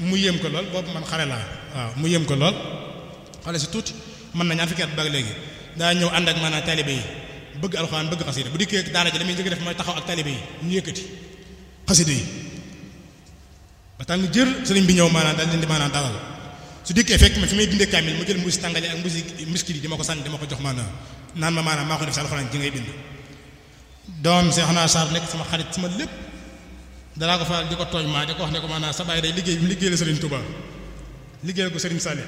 mu yéem ko lool boobu man xale laa waaw mu yéem ko lool xale si tuuti mën na ñaar fukki at ba léegi daa ñëw ànd ak maanaam taalibe yi bëgg alxuraan bëgg xasida bu dikkee daara ji la muy njëkk def mooy taxaw ak taalibe yi ñu yëkkati xasida yi ba tàng jër sëriñ bi ñëw maanaam daal leen di maanaam dalal su dikkee fekk ma fi may bindee kaamil mu jël mbuusi tàngale ak mbuusi miskit yi di ma ko sànni dama ko jox maanaam naan ma maanaam maa ko def si alxuraan ji ngay bind doom Seexuna Saar nekk sama xarit sama lépp danaa ko faral di ko tooñ maa di ko wax ne ko maanaam sa baay day liggéey bi liggéey la Sëriñ Tuubaa liggéeyal ko Sëriñ Saliou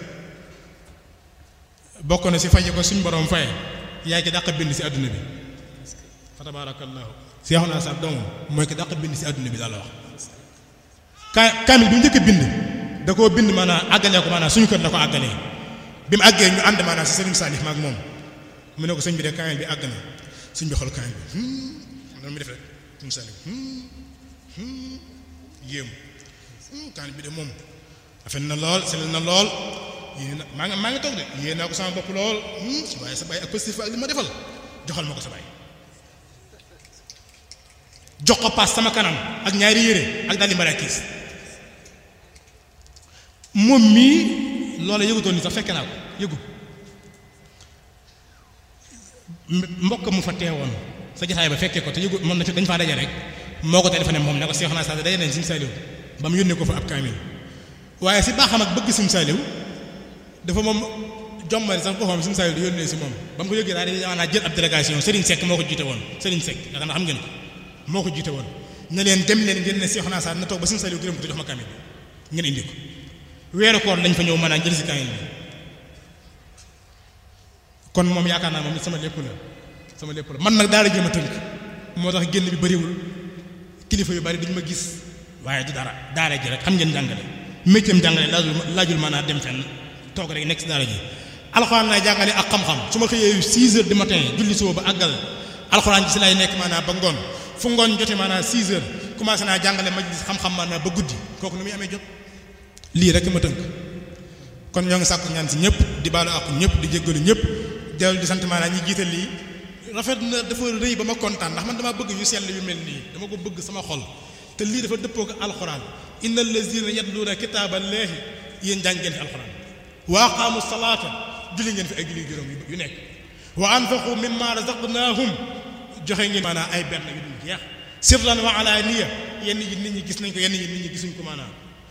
bokk na si faye ko suñ borom faye yaay ki dàq bind si adduna bi fa tabaarakallaahu Seexuna Saar doomam mooy ki dàq bind si adduna bi daal la wax kaamil bi njëkk a bind da koo bind maanaam àggalee ko maanaam suñu kër la ko àggalee bi mu àggee ñu ànd maanaam si Sëriñ Saliou maag moom mu ne ko sëñ bi de kaamil bi àgg na sëñ bi xool kaamil bi noonu mu def rek Sëriñ Saliou yéemu kaamil bi de moom rafet na lool sell na lool yéen maa ngi toog de yéen naa ko sama bopp lool waaye sa baay ak positif ak li ma defal joxal ma ko sa baay jox ko paas sama kanam ak ñaari yére ak daal di marakiis moom mii loola yëgutoon ni sax fekke naa ko yëgu mbokk mu fa teewoon sa jotaay ba fekkee ko te yëgu moom dañ faa daje rek moo ko téléphoné moom ne ko Seexuna Saar daje nañ Sëriñ Saliou ba mu yónnee ko fa ab kaamil waaye si baaxam ak bëgg Sëriñ Saliou dafa moom jombale sax boppam Sëriñ Saliou di yónnee si moom ba mu ko yëgee daal di maanaam jël ab délégation Serigne Seck moo ko jiite woon Serigne Seck yaakaar naa xam ngeen ko moo ko jiite woon ne leen dem leen ngeen ne Seexuna Saar na toog ba Sëriñ Saliou gërëm ko te jox ma kaamil bi ngeen indi ko weeru koor lañ fa ñëw maanaam jël si kaamil bi kon moom yaakaar naa moom sama lépp la man nag daara jéem a tënk moo tax génn bi bëriwul kilifa yu bari duñ ma gis waaye du dara daara ji rek xam ngeen jàngale métier jàngale laajul maanaam dem fenn toog rek nekk si daara ji alxuraan lay jàngale ak xam-xam su ma xëyee 6 heures du matin julli suba ba àggal alxuraan ji si lay nekk maanaam ba ngoon fu ngoon jotee maanaam 6 heures commencé naa jàngale majlis xam-xam maanaam ba guddi kooku nu muy amee jot lii rek ma tënk kon ñoo ngi sàkku ñaan si ñëpp di baalu àqu ñëpp di jéggalu ñëpp dellu di sant maanaam ñi jiital lii rafet na dafa rëy ba ma kontaan ndax man dama bëgg yu sell yu mel nii dama ko bëgg sama xol te lii dafa dëppoo ak alxuraan innal lazina yatluuna kitaaballahi yéen jàng ngeen fi alxuraan wa aqaamu salaata julli ngeen fi ay julli juróom yu nekk wa anfaqu mimma razaqnaahum joxe ngeen maanaam ay benn yu dul jeex sirran wa alaaniya yenn yi nit ñi gis nañ ko yenn yi nit ñi gisuñ ko maanaam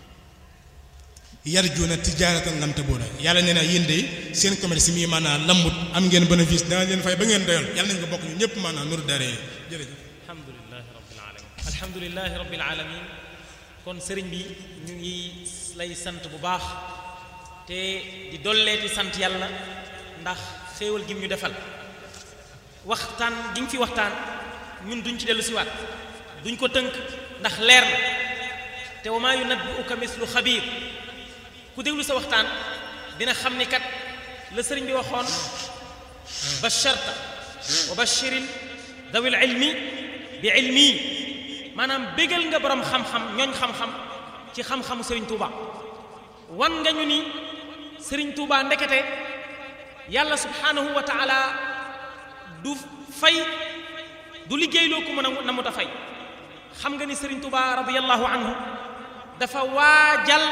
yarjuuna tijaaratan lan tabuura yàlla nee na yéen de seen commerce mi maanaam lambut am ngeen bénéfice dana leen fay ba ngeen doyal yàlla nañ ko bokk ñu ñëpp maanaam nuru dare jërëjëf alhamdulillahi rabbil alamin kon sëriñ bi ñu ngi lay sant bu baax te di dolleeti sant yàlla ndax xéewal gi ñu defal waxtaan gi nga fi waxtaan ñun duñ ci dellu siwaat duñ ko tënk ndax leer na te wa maa yunabbi'uka mislu xabiir ku déglu sa waxtaan dina xam ni kat la sëriñ bi waxoon basharta wa bashiril dawil ilmi bi ilmi maanaam bégal nga borom xam-xam ñooñ xam-xam ci xam-xamu sëriñ Touba wan nga ñu ni sëriñ Touba ndekete yàlla subhanahu wa taala du fay du liggéeyloo ku mën a namuta fay xam nga ni sëriñ Touba radiyallahu anhu dafa waajal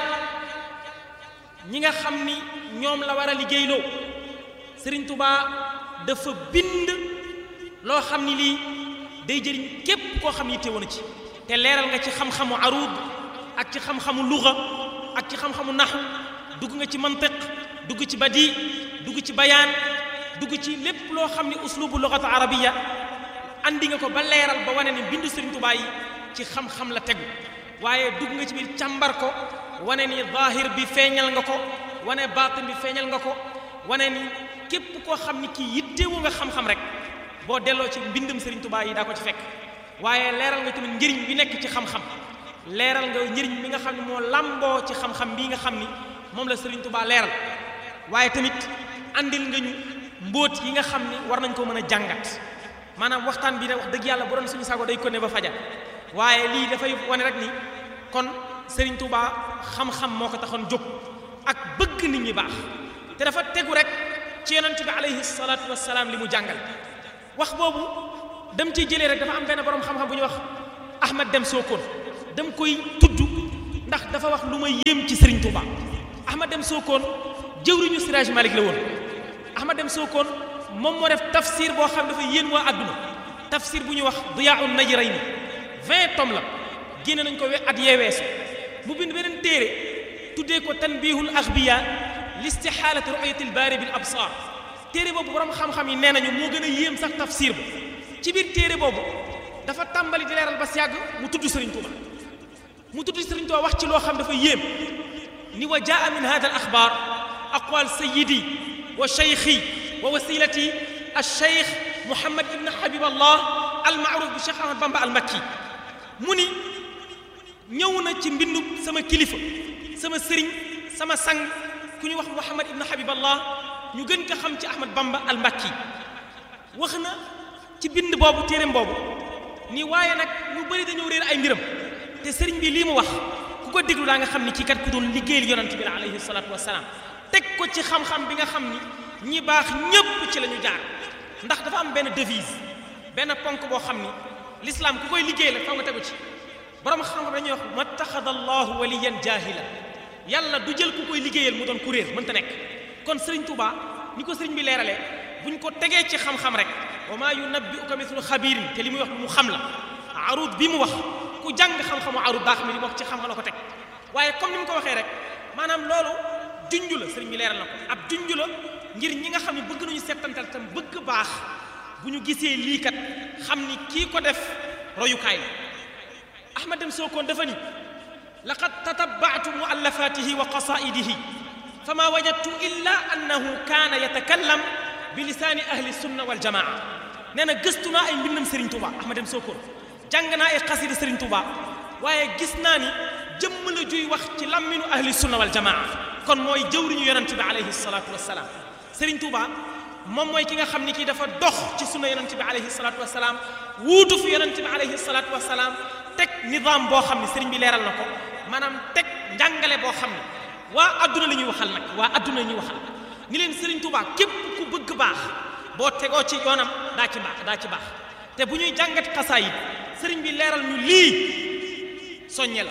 ñi nga xam ni ñoom la war a liggéeyloo sëriñ Touba dafa bind loo xam ni lii day jëriñ képp koo xam ni yitte woon ci te leeral nga ci xam-xamu aruud ak ci xam-xamu luga ak ci xam-xamu naxu dugg nga ci mantiq dugg ci badi dugg ci bayaan dugg ci lépp loo xam ni uslubu lugatu arabiya andi nga ko ba leeral ba wane ni bindu sëriñ Touba yi ci xam-xam la tegu waaye dugg nga ci biir càmbar ko wane ni zahir bi feeñal nga ko wane baatin bi feeñal nga ko wane ni képp koo xam ni kii yittewu nga xam-xam rek boo delloo ci mbindum Serigne Touba yi daa ko ci fekk waaye leeral nga tamit njëriñ bi nekk ci xam-xam leeral nga njëriñ bi nga xam ne moo lamboo ci xam-xam bii nga xam ni moom la Serigne Touba leeral waaye tamit andil nga ñu mbóot yi nga xam ni war nañ ko mën a jàngat maanaam waxtaan bi ne wax dëgg yàlla bu doon suñu sago day ko ne ba fajar waaye lii dafay wane rek ni kon Serigne Touba xam-xam moo ko taxoon jóg ak bëgg nit ñi baax te dafa tegu rek ci yonent bi alayhi salaatu wassalaam li mu jàngal wax boobu dem ciy jëlee rek dafa am benn borom xam-xam bu ñuy wax Ahmad Dem Sokone dem koy tudd ndax dafa wax lu ma yéem ci Serigne Touba. Ahmad Dem Sokone jëwriñu Siraj Malik la woon. Ahmad Dem Sokone moom moo def tafsir boo xam dafa yéen waa àdduna tafsir bu ñuy wax Diyaa'un Najrayni 20 tomes la génne nañ ko at yee weesu mu bind beneen téere tuddee ko Tanbihul Aghbiya li istihaalati ru'yatil baari bil absaar téere boobu borom xam-xam yi nee nañu moo gën a yéem sax tafsir ba ci biir téere boobu dafa tàmbali di leeral ba si yàgg mu tudd Serigne Touba mu tudd Serigne Touba wax ci loo xam dafa yéem ni wa jaa min hada al axbaar aqwal sayyidi wa cheikhi wa wasilati al cheikh Mouhamad ibn Habiballah al maaruf bi Cheikh Ahmad Bamba al Makki mu ni ñëw na ci mbindum sama kilifa sama sëriñ sama sang ku ñu wax Mouhamad ibn Habiballah ñu gën ko xam ci Ahmad Bamba al Makki wax na ci bind boobu téereem boobu ni waaye nag ñu bëri dañoo réer ay mbiram te sëriñ bi lii mu wax ku ko déglu daa nga xam ni kii kat ku doon liggéeyal yonent bi la alayhi salaatu wasalaam teg ko ci xam-xam bi nga xam ni ñi baax ñépp ci la ñu jaar ndax dafa am benn devise benn ponk boo xam ni l'islam ku koy liggéey la faw nga tegu ci borom xam-xam dañuy wax mattaxada allahu waliyan jahila yàlla du jël ku koy liggéeyal mu doon ku réer mënta nekk kon sëriñ Touba ni ko sëriñ bi leeralee buñ ko tegee ci xam-xam rek wa maa yunabbi'uka mithlu xabiirin te li muy wax lu mu xam la arud bi mu wax ku jàng xam-xamu arud daa xam ne li mu wax ci xam-xam la ko teg waaye comme ni mu ko waxee rek maanaam loolu junj la sëriñ bi leeral na ko ab junj la ngir ñi nga xam ne bëgg nañu settantal tam bëgg baax bu ñu gisee lii kat xam ni kii ko def royukaay la Ahmad Dem Sokone dafa ni laqad tatabba'tu mu'allafatihi wa qasaidihi fama wajadtu illa annahu kaana yatakallam bi lisaani ahli sunna wal jamaa nee na gëstu naa ay mbindam Serigne Touba Ahmad Dem Sokone jàng naa ay xasida Serigne Touba waaye gis naa ni jëmm la juy wax ci lamminu ahli sunna wal jamaa kon mooy jëwriñu yonent bi alayhi salaatu wassalaam Serigne Touba moom mooy ki nga xam ni kii dafa dox ci sunna yonent bi alayhi salaatu wassalaam wuutu fi yonent bi alayhi salaatu wassalaam teg nizaam boo xam ne Serigne bi leeral na ko maanaam teg njàngale boo xam ne waa adduna la ñuy waxal nag waa adduna la ñuy waxal ni leen Serigne Touba képp ku bëgg baax boo tegoo ci yoonam daa ci baax te bu ñuy jàngat xasaayid Serigne bi leeral ñu lii soññe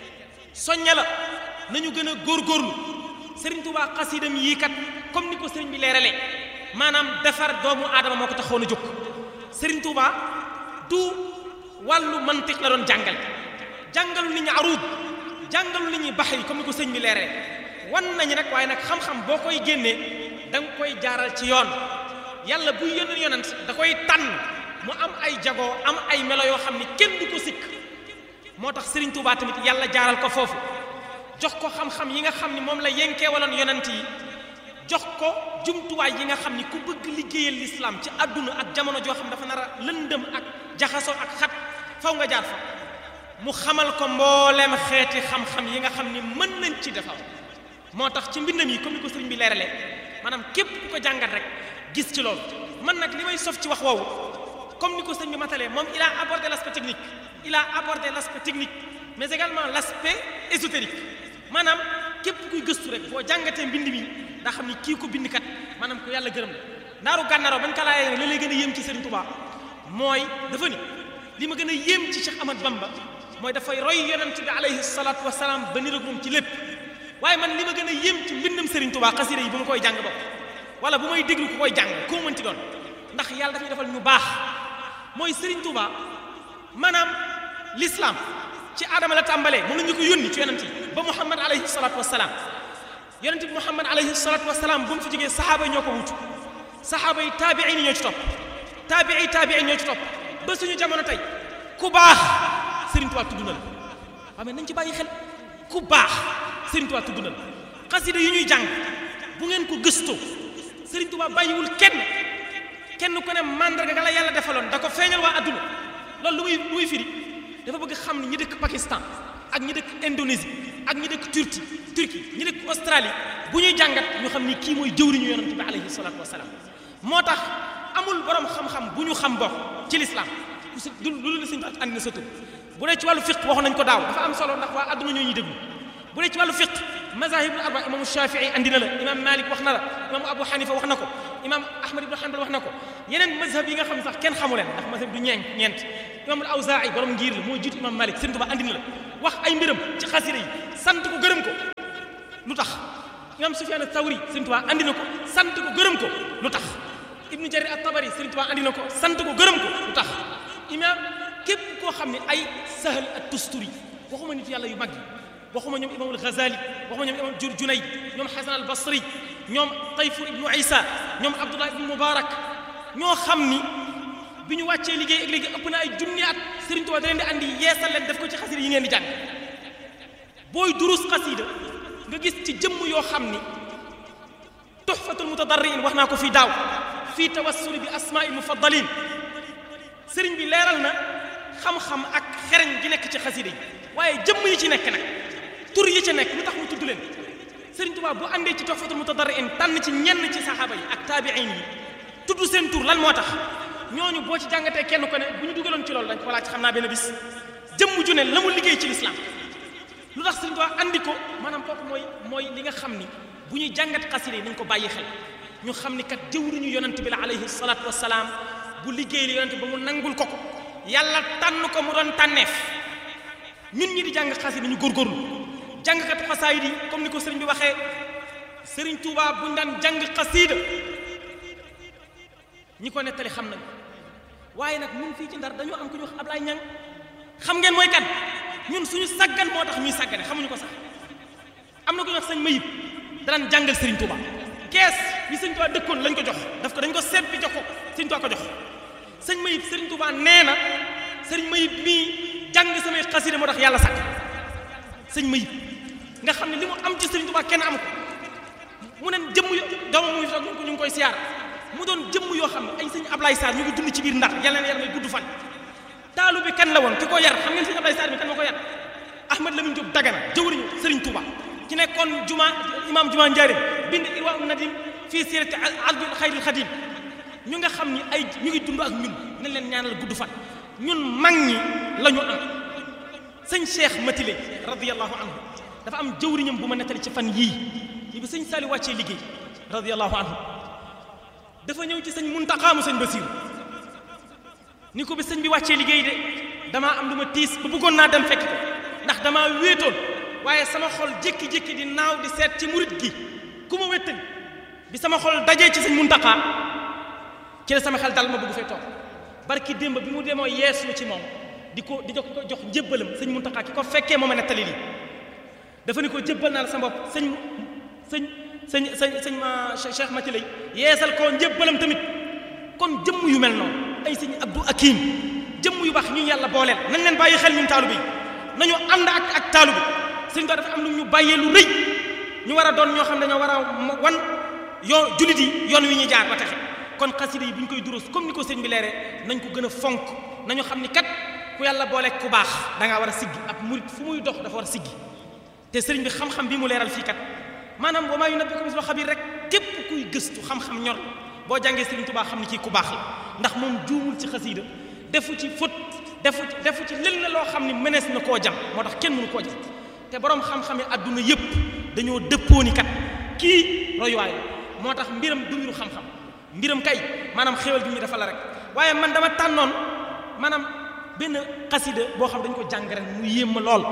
la nañu gën a góorgóorlu Serigne Touba xasidam yii kat comme ni ko Serigne bi leeralee maanaam defar doomu aadama moo ko taxoon a jóg Serigne Touba du wàllu mantiq la doon jàngalu nit ñi aruud jàngalu nit ñi baxri comme ni ko sëñ bi leeralee wan nañu nag waaye nag xam-xam boo koy génnee da nga koy jaaral ci yoon yàlla buy yónni yonent da koy tànn mu am ay jagoo am ay melo yoo xam ni kenn du ko sikk moo tax Serigne Touba tamit yàlla jaaral ko foofu jox ko xam-xam yi nga xam ni moom la yenkee waloon yonent yi jox ko jumtuwaay yi nga xam ni ku bëgg liggéeyal lislaam ci àdduna ak jamono joo xam dafa nar a lëndëm ak jaxasoo ak xat faw nga jaar fa mu xamal ko mbooleem xeeti xam-xam yi nga xam ni mën nañ ci defar moo tax ci mbindam yi comme ni ko sëriñ bi leeralee maanaam képp ku ko jàngat rek gis ci loolu man nag li may sof ci wax woowu comme ni ko sëriñ bi matalee moom il a abordé l'aspect technique mais également l'aspect ésotérique maanaam képp kuy gëstu rek boo jàngatee mbind mi daa xam ni kii ko bind kat maanaam ko yàlla gërëm la ndaaru gànnaaroo bañ ko laajee la lay gën a yéem ci Serigne Touba mooy dafa ni li ma gën a yéem ci Cheikh Ahmad Bamba mooy dafay roy yonent bi alayhi salaatu wasalaam ba niroog moom ci lépp waaye man li ma gën a yéem ci mbindam Serigne Touba xasida yi bu ma koy jàng bopp wala bu may déglu ku koy jàng koo mënti doon ndax yàlla dafay defal ñu baax mooy Serigne Touba maanaam l'islam ci aadama la tàmbalee moom la ñu ko yónni ci yonent yi ba Muhammad alayhi salaatu wasalaam yonent bi Muhammad alayhi salaatu wasalaam bu mu fi jógee saxaaba yi ñoo ko wutu saxaaba yi taabiin yi ñoo ci topp taabiin ñoo ci topp ba suñu jamono tey ku baax Serigne Touba tudd na la waaw mais nañ ci bàyyi xel ku baax Serigne Touba tudd na la xasida yi ñuy jàng bu ngeen ko gëstoo Serigne Touba bàyyiwul kenn ku ne mandarga nga la yàlla defaloon da ko feeñal waa adduna loolu lu muy firi dafa bëgg xam ne ñi dëkk Pakistan ak ñi dëkk Indonésie ak ñi dëkk Turquie ñi dëkk Australie bu ñuy jàngat ñu xam ni kii mooy jëwriñu yonent bi alayhi salaatu wasalaam moo tax amul borom xam-xam bu ñu xam bokk ci lislaam lu la suñu andi na sa tur bu dee ci wàllu fiqh waxoon nañ ko daaw dafa am solo ndax waa adduna ñoo ñuy déglu bu dee ci wàllu fiqh mazahibul arba imaamu Shafii andi na la imaam Malik wax na la imaamu Abu Hanifa wax na ko imaam Ahmad ibn Hanbal wax na ko yeneen mazhab yi nga xam sax kenn xamu leen ndax mazhab du ñeent imaamul Awzaa'i borom ngir la moo jiitu imaam Malik Sëriñ Tuubaa andi na la wax ay mbiram ci xasida yi sant ko gërëm ko lu tax imam Sufyaan ath-Thawri Sëriñ Tuubaa andi na ko sant ko gërëm ko lu tax Ibnu Jarir at-Tabari Sëriñ Tuubaa andi na ko sant ko gërëm ko lu tax imam képp koo xam ne ay Sahl at-Tusturi waxuma nit yàlla yu mag yi waxuma ñoom imamul Ghazali waxuma ñoom imam Junayd ñoom Hasan al-Basri ñoom Tayfur ibnu Isa ñoom Abdullah ibnu Mubarak ñoo xam ni bi ñu wàccee liggéey ak léegi ëpp na ay junni at Sëriñ Tuubaa da leen di andi yeesal leen def ko ci xasida yi ngeen di jàng booy durus xasida nga gis ci jëmm yoo xam ni Tuhfatul Mutadarriin wax naa ko fii daaw fii tawassuli bi asmaa'il mufaddalin sëriñ bi leeral na xam-xam ak xereñ gi nekk ci xasida yi waaye jëmm yi ci nekk nag tur yi ci nekk lu tax mu tudd leen Sëriñ Tuubaa bu àndee ci Tuhfatul Mutadarriin tànn ci ñenn ci saxaaba yi ak taabiin yi tudd seen tur lan moo tax ñooñu boo ci jàngatee kenn ko ne bu ñu dugaloon ci loolu dañ ko walla ci xam naa benn bis jëmm ju ne la mu liggéey ci lislaam lu tax Sëriñ Tuubaa andi ko maanaam kooku mooy li nga xam ni bu ñuy jàngat xasida yi nañ ko bàyyi xel ñu xam ni kat jëwriñu yonent bi la alayhi salaatu wassalaam bu liggéey li yonent ba mu nangul ko yàlla tànn ko mu doon tànneef ñun ñi di jàng xasida ñu góorgóorlu jàngkatu xasaayid yi comme ni ko sëriñ bi waxee Sëriñ Tuubaa buñ daan jàng xasida ñi ko nettali xam nañ waaye nag ñun fii ci Ndar dañoo am ku ñu wax Ablaye Ñang xam ngeen mooy kan ñun suñu saggan moo tax ñuy saggane xamuñu ko sax am na ku ñu wax sëñ Mayib daan jàngal Sëriñ Tuubaa kees yi Sëriñ Tuubaa dëkkoon lañ ko jox dañ ko seppi jox ko Sëriñ Tuubaa ko jox sëñ Mayib Sëriñ Tuubaa nee na sëriñ Mayib mii jàng samay xasida moo tax yàlla sàkk sëñ Mayib nga xam ne li mu am ci Sëriñ Tuubaa kenn am ko mu ne jëmm yo doomam mu ngi toog ñu ngi koy siyaar mu doon jëmm yoo xam ne ay sëñ Ablaye Sarr ñu ngi dund ci biir Ndar yàlla na yar may gudd fan taalu bi kan la woon ki ko yar xam ngeen sëñ Ablaye Sarr bi kan moo ko yar Ahmad Lamine Diop Dagana jëwriñu Sëriñ Tuuba ci nekkoon imam juma Njaaréem bind Irwaa'u Nadim fii siirati Abdul Xayril Xadim ñu nga xam ni ay ñu ngi dund ak ñun nañ leen ñaanal gudd fan ñun mag ñi la ñu am sëñ Cheikh Matilé radiyallahu anhu dafa am jëwriñam bu ma nettali ci fan yii yi bi sëñ Saliou wàccee liggéey radiyallahu anhu dafa ñëw ci sëñ Muntaxa mu sëñ Basiru ni ko bi sëñ bi wàccee liggéey de damaa am lu ma tiis ba bëggoon naa dem fekk ko ndax damaa wéetoon waaye sama xol jékki-jékki di naaw di seet ci murit gi ku ma wéttali bi sama xol dajee ci sëñ Muntaxa ci la sama xel dal ma bëgg fee toog barki démb bi mu demoo yeesu ci moom di jox njébbalam sëñ Muntaxa ki ko fekkee moo ma nettali lii dafa ni ko jébbal naa la sa bopp sëñ Cheikh Matilay yeesal ko njébbalam tamit kon jëmm yu mel noonu ay sëñ Abdou Akim jëmm yu baax ñu yàlla booleel nañ leen bàyyi xel ñun taalu bi nañu ànd ak taalu bi sëñ Tuubaa dafa am lu ñu bàyyee lu rëy ñu war a doon ñoo xam ne dañoo war a wan yoo jullit yi yoon wi ñuy jaar ba texe kon xasida yi bu ñu koy duros comme ni ko sëñ bi leeree nañ ko gën a fonk nañu xam ni kat ku yàlla boole ku baax da ngaa war a siggi ab murit fu muy dox dafa war a siggi te sëriñ bi xam-xam bi mu leeral fii kat maanaam wa maa yunabbi'uka mislu xabiir rek képp kuy gëstu xam-xam ñor boo jàngee Sëriñ Tuubaa xam ni kii ku baax la ndax moom juumul ci xasiida defu ci fët defu ci lenn loo xam ni mënees na koo jam moo tax kenn mënu koo jam te boroom xam-xam yi adduna yépp dañoo dëppoo ni kat kii royuwaay moo tax mbiram du mbiru xam-xam mbiram kay maanaam xéwal gi ñu dafa la rek waaye man dama tànnoon maanaam benn xasiida boo xam dañ ko jàng ren mu yéem ma lool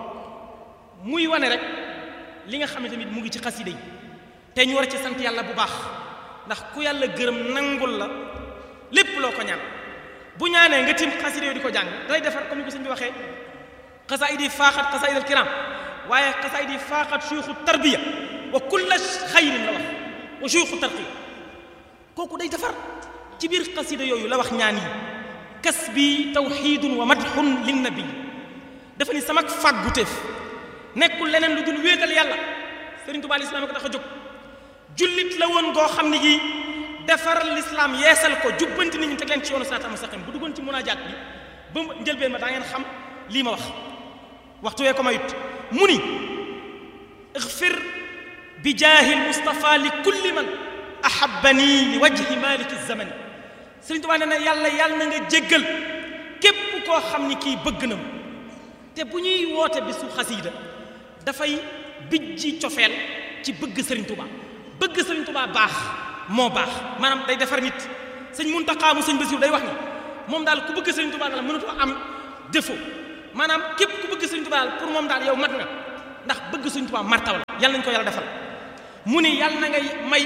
muy wane rek li nga xam ne tamit mu ngi ci xasida yi te ñu war a ci sant yàlla bu baax ndax ku yàlla gërëm nangul la lépp loo ko ñaan bu ñaanee nga tim xasida yooyu di ko jàng day defar comme ni ko sëñ bi waxee xasaayid yi faaxat xasaayid al kiram waaye xasaayid yi faaxat suyuxu tarbiya wa kulla xayrin la wax wa suyuxu tarqiya kooku day defar ci biir xasida yooyu la wax ñaan yi kas bi tawxiidun wa madxun linnabi dafa ni sama fàgguteef nekkul leneen lu dul wéetal yàlla Sëriñ Tuubaa lislaam ko tax a jóg jullit la woon goo xam ne gi defar lislaam yeesal ko jubbanti nit ñi teg leen ci yoonu siraatal mustaqiim bu duggoon ci munaajaat bi ba njëlbeen ma daa ngeen xam lii ma wax waxtu wee ko mayut mu ni ixfir bi jaahil Mustafa li kulli man ahabbani li wajhi maliki zamani Sëriñ Tuubaa nee na yàlla na nga jéggal képp koo xam ni kii bëgg na mu te bu ñuy woote bisu xasiida dafay bijji cofeel ci bëgg Sëriñ Tuubaa bëgg Sëriñ Tuubaa baax moo baax maanaam day defar nit sëñ Muntaxa mu sëñ Basiru day wax ni moom daal ku bëgg Sëriñ Tuubaa la mënatoo am défaut maanaam képp ku bëgg Sëriñ Tuubaa daal pour moom daal yow mat nga ndax bëgg Sëriñ Tuubaa martaw la yàlla nañu ko yàlla defal mu ni yàlla na nga may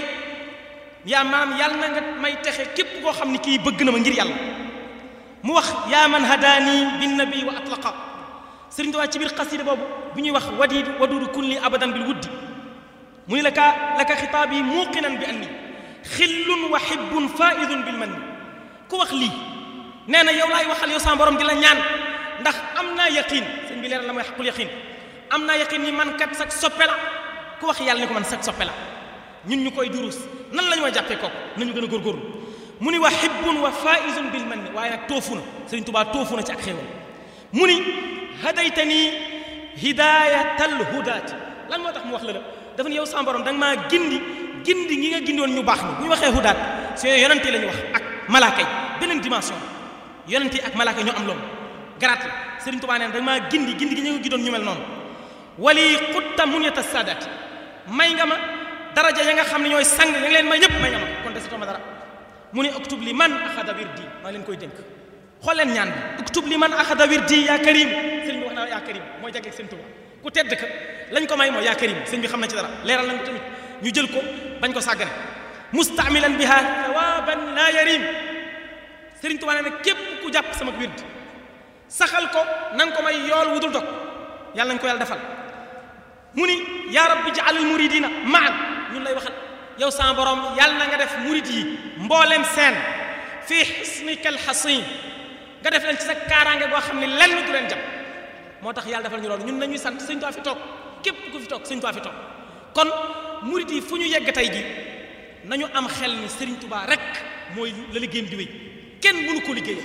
maanaam yàlla na nga may texe képp koo xam ni kii bëgg na ma ngir yàlla mu wax yaa man hadaani bin nabi wa atlaqa Sëriñ Tuubaa ci biir xasida boobu bu ñuy wax waduudu kulli abadan bil wuddi mu ni laka xitaab yi muuqinan bi anni xillun wa hibbun faidun bil manni ku wax lii nee na yow laay waxal yow sama borom di la ñaan ndax am naa yaqin sëñ bi leeral la mooy xaqul yaqin am naa yaqin ni man kat sag soppe la ku wax yàlla ni ko man sag soppe la ñun ñu koy durus nan la ñu may jàppee kooku nañu gën a góorgóorlu mu ni wa hibbun wa faizun bil manni waaye nag toofu na Sëriñ Tuubaa toofu na ci ak xéewal mu ni hadaytani hidayatal hudaati lan moo tax mu wax la dafa ne yow sama borom da nga maa gindi ngi nga gindoon ñu baax ni bu ñu waxee hudaat si yooyu yonente la ñu wax ak malaaka yi beneen dimension yonente yi ak malaaka yi ñoo am loolu garaat la Sëriñ Tuubaa neen da nga maa gindi gi ñu nga gindoon ñu mel noonu wali xutta munyata saadaati may nga ma daraja ya nga xam ne ñooy sang ya nga leen may yëpp may nga ma kon desatoo ma dara mu ne uktub li man axada wirdi maa leen koy dénk xool leen ñaan bi uktub li man axada wirdi yaa karim sëriñ bi wax naa yaa karim mooy jagleeg Sëriñ Tuubaa ku tedd ka lañ ko may mooy yaa karim sëriñ bi xam na ci dara leeral nañ ko tamit ñu jël ko bañ ko sàggane mustaamilan biha thawaban la yarim Sëriñ Tuubaa nee na képp ku jàpp sama wird saxal ko na nga ko may yool wudul dog yàlla nañ ko yàlla defal mu ni yaa rabbi ja'alil muridina maan ñun lay waxal yow sama borom yàlla na nga def murid yi mboolem seen fii xisnikal xasin nga def leen ci sa kaaraange boo xam ne lenn du leen jàpp moo tax yàlla defal ñu loolu ñun nañuy sant Sëriñ Tuubaa fi toog képp ku fi toog Sëriñ Tuubaa fi toog kon murid yi fu ñu yegg tey ji nañu am xel ni Sëriñ Tuubaa rek mooy la liggéeyam di wéy kenn mënu ko liggéeyal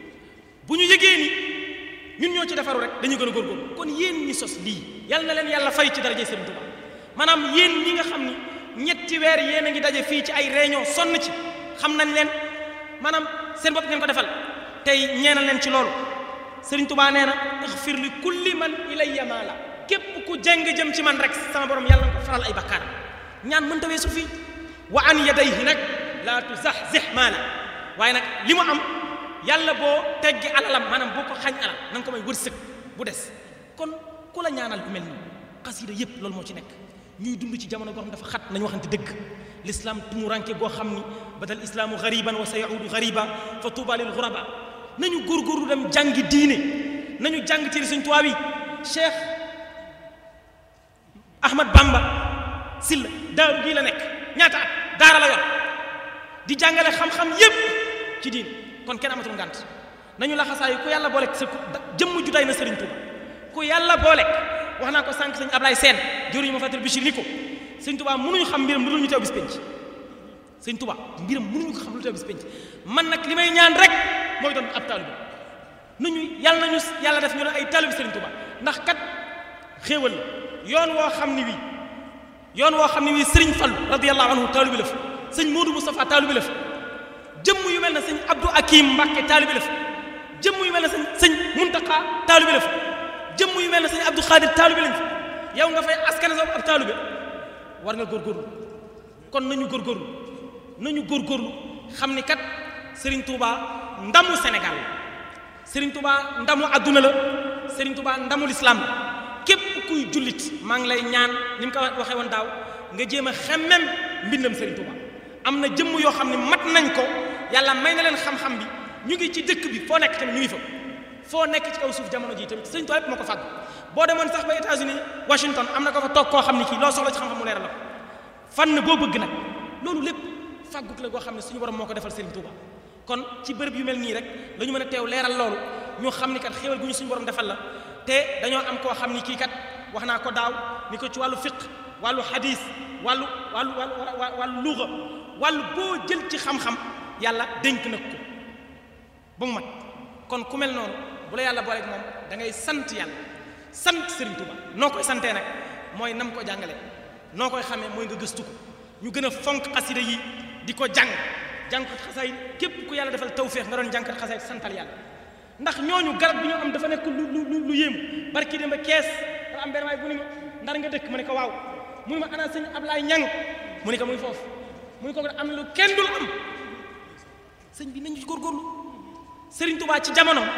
bu ñu yëgee ni ñun ñoo ci defaru rek dañu gën a góorgóorlu kon yéen ñi sos lii yal na leen yàlla fay ci daraje Sëriñ Tuubaa maanaam yéen ñi nga xam ni ñetti weer yéen a ngi daje fii ci ay réunion sonn ci xam nañ leen maanaam seen bopp ngeen ko defal tey ñeenal leen ci loolu Sëriñ Tuubaa nee na ixfir li kulli man ilayya maala képp ku jeng jëm ci man rek sama borom yàlla na ko faral ay bakkaar ñaan mënta weesu fii wa an yadayhi nag laa tuzahzih maala waaye nag li mu am yàlla boo teggi alalam maanaam boo ko xañ alal na nga ko may wërsëg bu des kon ku la ñaanal bu mel nii xasida yépp loolu moo ci nekk ñuy dund ci jamono goo xam dafa xat nañu waxante dëgg l'islam tumuranke goo xam ni badal islaamu gariban wa sayaudu gariba fa tuuba lil guraba nañu góorgóorlu dem jàngi diine nañu jàng téere Sëriñ Tuubaa bi Cheikh Ahmad Bamba Silla daaru gii la nekk ñaata at daara la yor di jàngale xam-xam yépp ci diin kon kenn amatul ngànt nañu la xasaayu ku yàlla boolek sa jëmm ju day na Sëriñ Tuubaa ku yàlla boolek wax naa ko sànq sëñ Ablaye Sène jëruñu ma fatal Bichir ni ko Sëriñ Tuubaa mënuñu xam mbiram lu dul ñu teew bis penc Sëriñ Tuubaa mbiram mënuñu ko xam lu teew bis penc man nag li may ñaan rek mooy doon ab taalibe nañu yàlla def ñu ne ay taalibe Sëriñ Tuubaa ndax kat xéewal la yoon woo xam ni wii Sëriñ Fallu radiyallahu anhu taalibe la fa sëñ Modou Moustapha taalibe la fa jëmm yu mel ne sëñ Abdou Akim Mbàkke taalibe la fa jëmm yu mel ne sëñ Muntaqa taalibe la fa jëmm yu mel ne sëñ Abdou Khadir taalibe lañ fa yow nga fay askane sa ab taalibe war nga góorgóorlu kon nañu góorgóorlu xam ni kat Serigne Touba ndamu Sénégal la Serigne Touba ndamu adduna la Serigne Touba ndamu lislaam la képp kuy jullit maa ngi lay ñaan ni mu ko waxee woon daaw nga jéem a xemmem mbindam Serigne Touba am na jëmm yoo xam ne mat nañ ko yàlla may na leen xam-xam bi ñu ngi ci dëkk bi foo nekk tamit ñu ngi fa foo nekk ci kaw suuf jamono ji tamit Sëriñ Tuubaa yépp moo ko fàgg boo demoon sax ba États-Unis Washington am na ko fa toog koo xam ne kii loo soxla ci xam-xam mu leeral la ko fànn boo bëgg nag loolu lépp fàgguk la goo xam ne suñu borom moo ko defal Sëriñ Tuubaa kon ci bërëb yu mel nii rek la ñu mën a teew leeral loolu ñu xam ni kat xéewal gu ñu suñu borom defal la te dañoo am koo xam ni kii kat wax naa ko daaw ni ko ci wàllu fiqh wàllu hadis wàllu luga wàllu boo jël ci xam-xam yàlla dénk nag ko ba mu mat kon ku mel noonu bu la yàlla booleeg moom da ngay sant yàlla sant Serigne Touba noo koy santee nag mooy nam ko jàngale noo koy xamee mooy nga gëstu ko ñu gën a fonk xasida yi di ko jàngkat xasaay képp ku yàlla defal tawféex nga doon jàngkat xasaay santal yàlla ndax ñooñu garab bi ñu am dafa nekk lu yéemu barki dem ba kees da am benn waay bu ni ma ndar nga dëkk ma ne ko waaw mu ni ma ana sëñ Ablaye Ñang mu ni ko muy foofu mu ni ko am na lu kenn dul am sëñ bi nañu góorgóorlu Serigne Touba ci jamono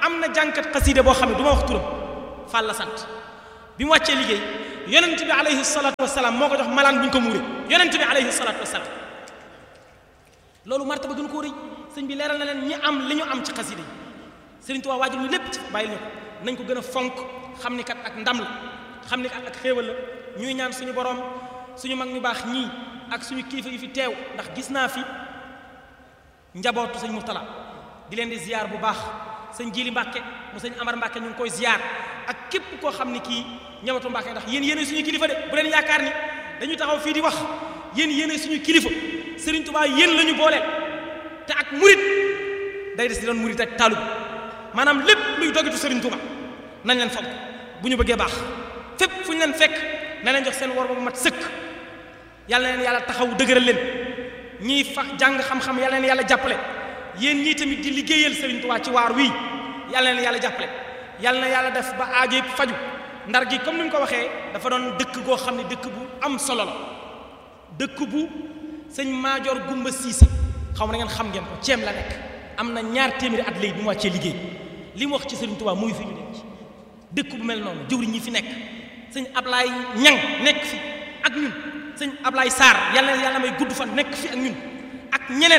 am na jànkat xasiide boo xam ne du ma wax turam Fall la sant bi mu wàccee liggéey yonent bi alayhi salaatu wasalaam moo ko jox malaan bu ñu ko muuree yonent bi alayhi salaatu wasalaam loolu martaba gën koo rëy sëñ bi leeral na leen ñi am li ñu am ci xasiide yi Sëriñ Tuubaa waajur ñu lépp ci bàyyi ñu ko nañ ko gën a fonk xam ni kat ak ndam la xam ni kat ak xéewal la ñuy ñaan suñu borom suñu mag ñu baax ñii ak suñu kilifa yi fi teew ndax gis naa fi njabootu sëñ Murtala di leen di ziar bu baax sëñ Jili Mbàkke mu sëñ Amar Mbàkke ñu ngi koy ziar ak képp koo xam ni kii njabootu Mbàkke ndax yéen suñu kilifa de bu leen yaakaar ni dañu taxaw fii di wax yéen suñu kilifa Sëriñ Tuubaa yéen la ñu booleel te ak murit day des di doon murit ak taalub maanaam lépp luy dogitu Sëriñ Tuubaa nañ leen fonk bu ñu bëggee baax fépp fu ñu leen fekk na leen jox seen wor ba bu mat sëkk yàlla na leen yàlla taxaw dëgëral leen ñiy fa jàng xam-xam yàlla na leen yàlla jàppale yéen ñii tamit di liggéeyal Sëriñ Tuubaa ci waar wii yàlla na leen yàlla jàppale yàlla na yàlla def ba aajo yëpp faju ndar gi comme ni mu ko waxee dafa doon dëkk goo xam ne dëkk bu am solo la dëkk bu sëñ Maajoor Gumba Siise xaw ma na ngeen xam ngeen ko ceem la nekk am na 2 téeméeri at léegi bi mu wàccee liggéey li mu wax ci Sëriñ Tuubaa muy fi ñu denc dëkk bu mel noonu jëwriñ ñi fi nekk sëñ Ablaay Ñang nekk fi ak ñun sëñ Ablaay Sarr yàlla may gudd fan nekk fi ak ñun ak ñeneen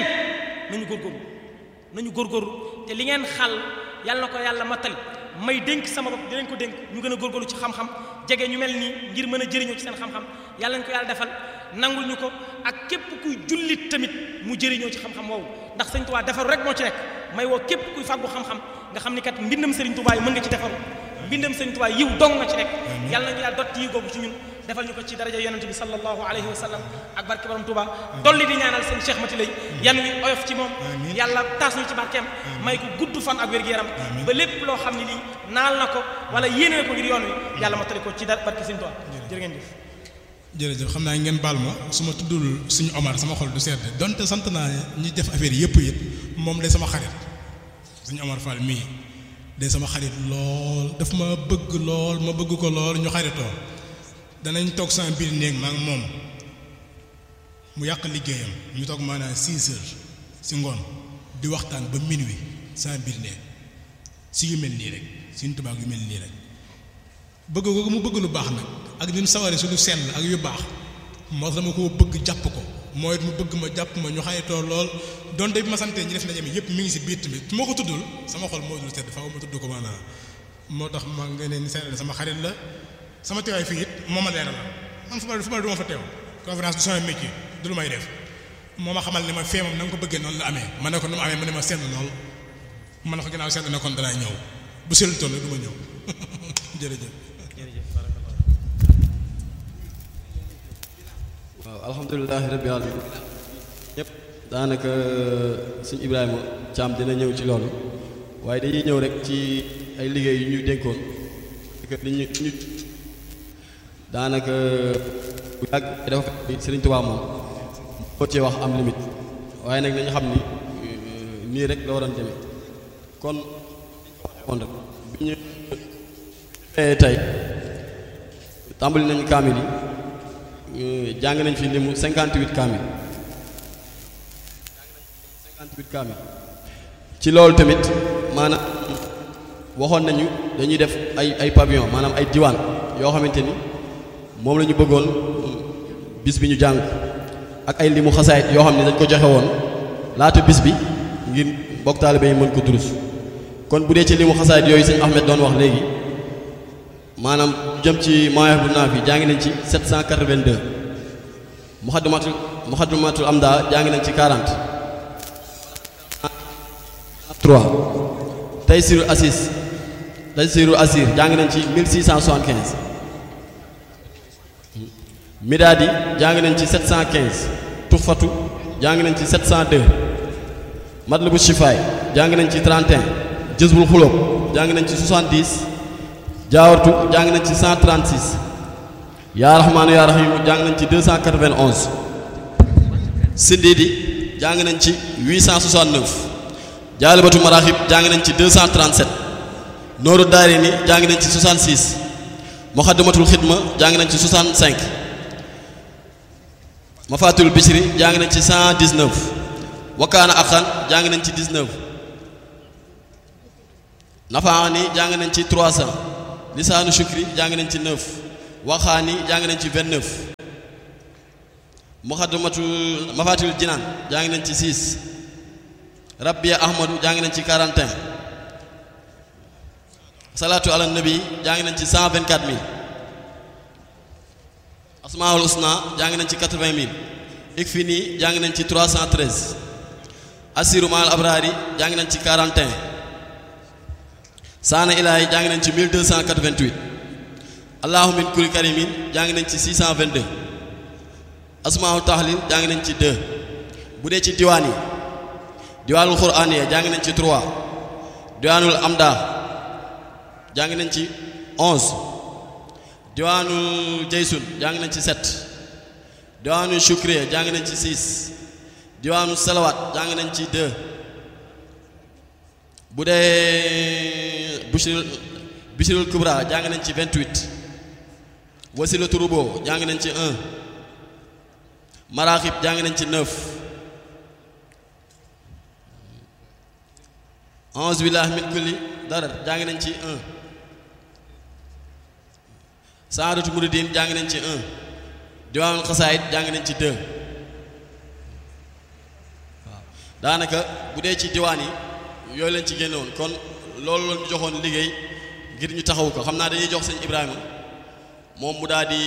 nañu góorgóorlu te li ngeen xal yàlla na ko yàlla mattali may dénk sama bopp dinañ ko dénk ñu gën a góorgóorlu ci xam-xam jege ñu mel nii ngir mën a jëriñoo ci seen xam-xam yàlla nañ ko yàlla defal nangul ñu ko ak képp kuy jullit tamit mu jëriñoo ci xam-xam woowu ndax sëñ Tuubaa defaru rek moo ci nekk may woo képp kuy fàggu xam-xam nga xam ni kat mbindam Sëriñ Tuubaa yi mën nga ci defaru mbindam Sëriñ Tuubaa yiw dong nga ci nekk yàlla nañu yàlla dotti yi googu ci ñun defal ñu ko ci daraja yonente bi sallallahu alayhi wa sallam ak barke borom Tuubaa dolli di ñaanal seen Cheikh Mati lay yan wi oyof ci moom yàlla taas ñu ci barkeem may ko gudd fan ak wér-gu-yaram ba lépp loo xam ne lii naal na ko wala yéene na ko ngir yoon wi yàlla matali ko ci barke Sëriñ Tuubaa jërë ngeen jëf jërëjëf xam naa ngeen baal ma su ma tuddul suñu Omar sama xol du sedd donte sant naa ñi def affaire yëpp it moom day sama xarit suñu Omar Fall mii day sama xarit lool daf ma bëgg lool ma bëgg ko lool ñu xaritoo danañ toog sama biir néeg ma ak moom mu yàq liggéeyam ñu toog maanaam 6 heures si ngoon di waxtaan ba minuit sama biir néeg si yu mel nii rek suñu tubaab yu mel nii rek bëgg ko mu bëgg lu baax nag ak ni mu sawaree su lu sell ak yu baax moo dama ko bëgg jàpp ko mooy mu bëgg ma jàpp ma ñu xaritoo lool donte bi ma santee ñi def ndaje mi yëpp mi ngi si biir tamit su ma ko tuddul sama xol moo dul sedd faaw ma tudd ko maanaam moo tax ma nga leen seetlu sama xarit la sama teewaay fii it moo ma leeral man fu ma du ma fa teew conférence du sama métier du lu may def moo ma xamal ne ma fee moom na nga ko bëggee noonu la amee ma ne ko nu mu amee mu ne ma sedd lool ma ne ko ginnaaw sedd na kon danaa ñëw bu seetlu toll du ma ñëw jërëjëf. waaw alhamdulilahi rabbil alamin ñëpp daanaka suñu Ibrahima Thiam dina ñëw ci loolu waaye dañuy ñëw rek ci ay liggéey yu ñu dénkoon li ñu daanaka bu yàgg dafa fekk Sëriñ Tuubaa moom moo cee wax am limite waaye nag nañu xam ni nii rek la waroon demee kon rek bi ñu tey tàmbali nañu kaamil yi jàng nañ fi limu 58 kaamil ci loolu tamit maanaam waxoon nañu dañuy def ay pavillon maanaam ay diwaan yoo xamante ni moom la ñu bëggoon bis bi ñu jàng ak ay limu xasaayit yoo xam ne dañ ko joxe woon laata bis bi ngir mbokk taalibe yi mën ko durus kon bu dee ci limu xasaayit yooyu sëñ Ahmed doon wax léegi maanaam jëm ci Mawahibou Nafih jàng nañ ci 782 Muxaddamatul Amda jàng nañ ci 40 3 Taysirul Asir jàng nañ ci 1675 Midadi jàng nañ ci 715 Tuxfatu jàng nañ ci 702 Matlabu Shifaay jàng nañ ci 31 Jazbul Xuloob jàng nañ ci 70 Jaawartu jàng nañ ci 136 Yaa Rahmaanu Yaa Rahiim jàng nañ ci 291 Sindidi jàng nañ ci 869 Jaalibatu Maraaxib jàng nañ ci 237 Nooru Daarayni jàng nañ ci 66 Muxaddamatul Xidma jàng nañ ci 65 Mafatul Bichri jàng nañ ci 119 Wakaana Axan jàng nañ ci 19 nafaani jàng nañ ci 300 lisaanu shukri jàng nañ ci 9 waxaani jàng nañ ci 29 muxaddamatul mafatil jinaan jàng nañ ci 6 rabbiya ahmadu jàng nañ ci 41 salaatu ala nabi jàng nañ ci 124000 asmaul husna jàng nañ ci 80000 ikfini jàng nañ ci 313 asiru maal abrari jàng nañ ci 41 saana ilaahi jàng nañ ci 1288 allahu min kulli karimin jàng nañ ci 622 asmaul tahlil jàng nañ ci 2 bu dee ci diwaan yi diwaanul quraaniya jàng nañ ci 3 diwaanul amda jàng nañ ci 11 diwaanul jaysun jàng nañ ci 7 diwaanul shukriya jàng nañ ci 6 diwaanul salawaat jàng nañ ci 2 bu dee bishrul kubra jàng nañ ci 28 wasilatu rubo jàng nañ ci 1 maraaxib jàng nañ ci 9 a'uuzu billahi min kulli darar jàng nañ ci 1 saadatu muridin jàng nañ ci 1 diwaanul xasaayid jàng nañ ci 2 waaw daanaka bu dee ci diwaan yi yooyu lañ ci génne woon kon loolu la ñu joxoon liggéey ngir ñu taxaw ko xam naa dañuy jox sëñ Ibrahima moom mu daal di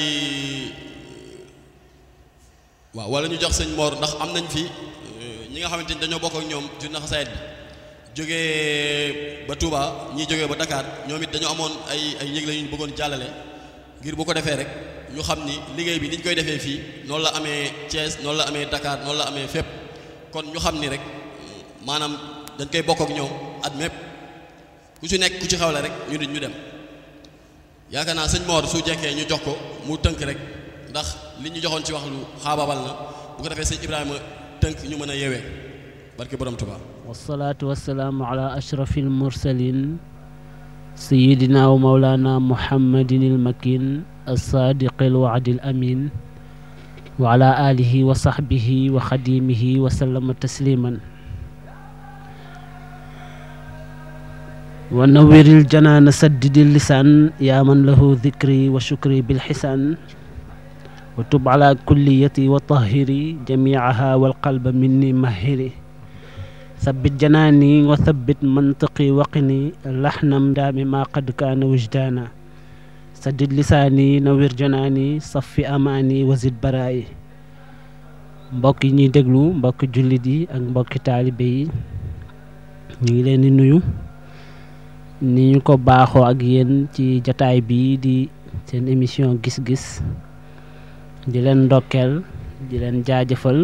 waaw wala ñu jox sëñ Mor ndax am nañ fi ñi nga xamante ni dañoo bokk ak ñoom journée xasaayid bi jógee ba Touba ñii jógee ba Dakar ñoom it dañoo amoon ay yëgle yu ñu bëggoon jàllale ngir bu ko defee rek ñu xam ni liggéey bi niñ koy defee fii noonu la amee Thiès noonu la amee Dakar noonu la amee fépp kon ñu xam ni rek maanaam dañ koy bokk ak ñoom at mépp ku ci nekk ku ci xawle rek ñu nit ñu dem yaakaar naa sëñ Mor su jekkee ñu jox ko mu tënk rek ndax li ñu joxoon ci wax lu xaabaabal na bu ko defee sëñ Ibrahima tënk ñu mën a yeewee barke borom Tuubaa. wasalaatu wasalaamu ala ashrafil mursalin sayidina wa mawlana muhammadin il makin as-sadiqil wa'dil amin wa ala alihi wa sahbihi wa xadimihi wa sallama tasliman wa nawwiril janaana saddidil lisaan yaa man lahu dhikri wa shukri bil xisaan wa tub ala kulliyati wa tahiri jamiaha wal qalba minni mahiri sabbit janaani wa sabbit mantiqi waqini laxnam daami ma qad kaana wujdaana saddid lisaani nawwir janaani saffi amaani wa zid baraayi mbokk yi ñuy déglu mbokki jullit yi ak mbokki taalibe yi ñu ngi leen di nuyu ni ñu ko baaxoo ak yéen ci jataay bi di seen émission gis-gis di leen ndokkeel di leen jaajëfal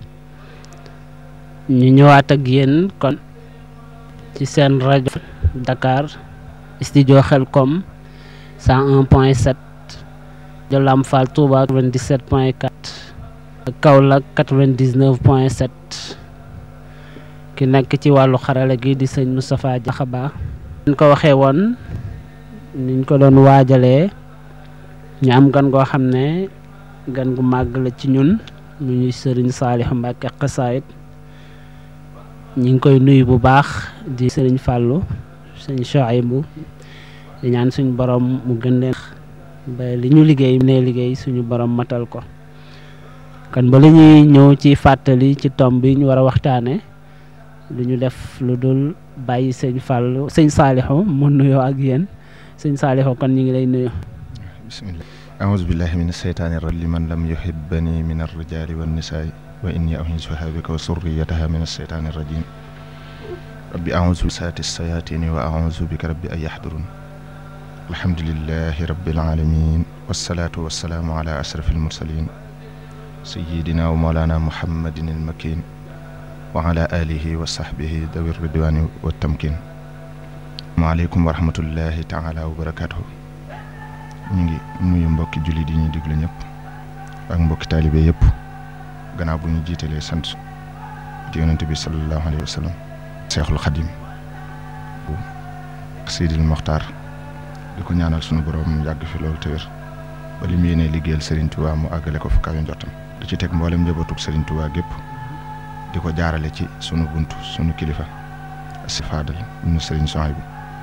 ñu ñëwaat ak yéen kon ci seen rajo Dakar studio Xelkom 101.7 de Lamp Fall Touba 97.4 Kaolack 99.7 ki nekk ci wàllu xarala gi di sëñ Moustapha Diakhaba ñu ko waxee woon niñ ko doon waajalee ñu am gan goo xam ne gan gu màgg la ci ñun mu ñuy sëriñ Saliou Mbacké Xasaayid ñu ngi koy nuyu bu baax di sëriñ Fallou sëñ Chouaïbou di ñaan suñu borom mu gën leen ba li ñu liggéey ne liggéey suñu borom matal ko kon ba li ñuy ñëw ci fàttali ci tomb bi ñu war a waxtaane lu ñu def lu dul bàyyi sëñ Fallou sëñ Saliou mu nuyoo ak yéen sëñ Saliou kon ñu ngi lay nuyu. bismillah a'uuzu billahi mina shaytaani rajiim liman lam yuhibbani mina rijaali wan nisaa'i wa inni u'iizuha bika wa zurriyyataha mina shaytaani rajiim rabbi a'uuzu bi saati sayaatini wa a'uuzu bika rabbi an yahduruun alhamdulillahi rabbil aalamiin wassalaatu wassalaamu ala ashrafil mursaliin sayyidina wa mawlaana muhammadin al makiin wa ala alihi wa sahbihi dawi ridwaani wa tamkin maaleykum wa rahmatullahi taala wa barakaatuhu ñu ngi nuyu mbokki jullit yi ñuy déglu ñëpp ak mbokki taalibe yëpp gannaaw bu ñu jiitalee sant ci yonente bi sallallahu alayhi wa sallam Seexul Xadim bu Seydil Moxtaar di ko ñaanal sunu borom yàgg fi loolu te wér ba li mu yéenee liggéeyal Serigne Touba mu àggale ko fu kawe njottam di ci teg mboolem njabootug Serigne Touba gépp di ko jaarale ci sunu buntu sunu kilifa si faadal ñu Serigne Souhaïbou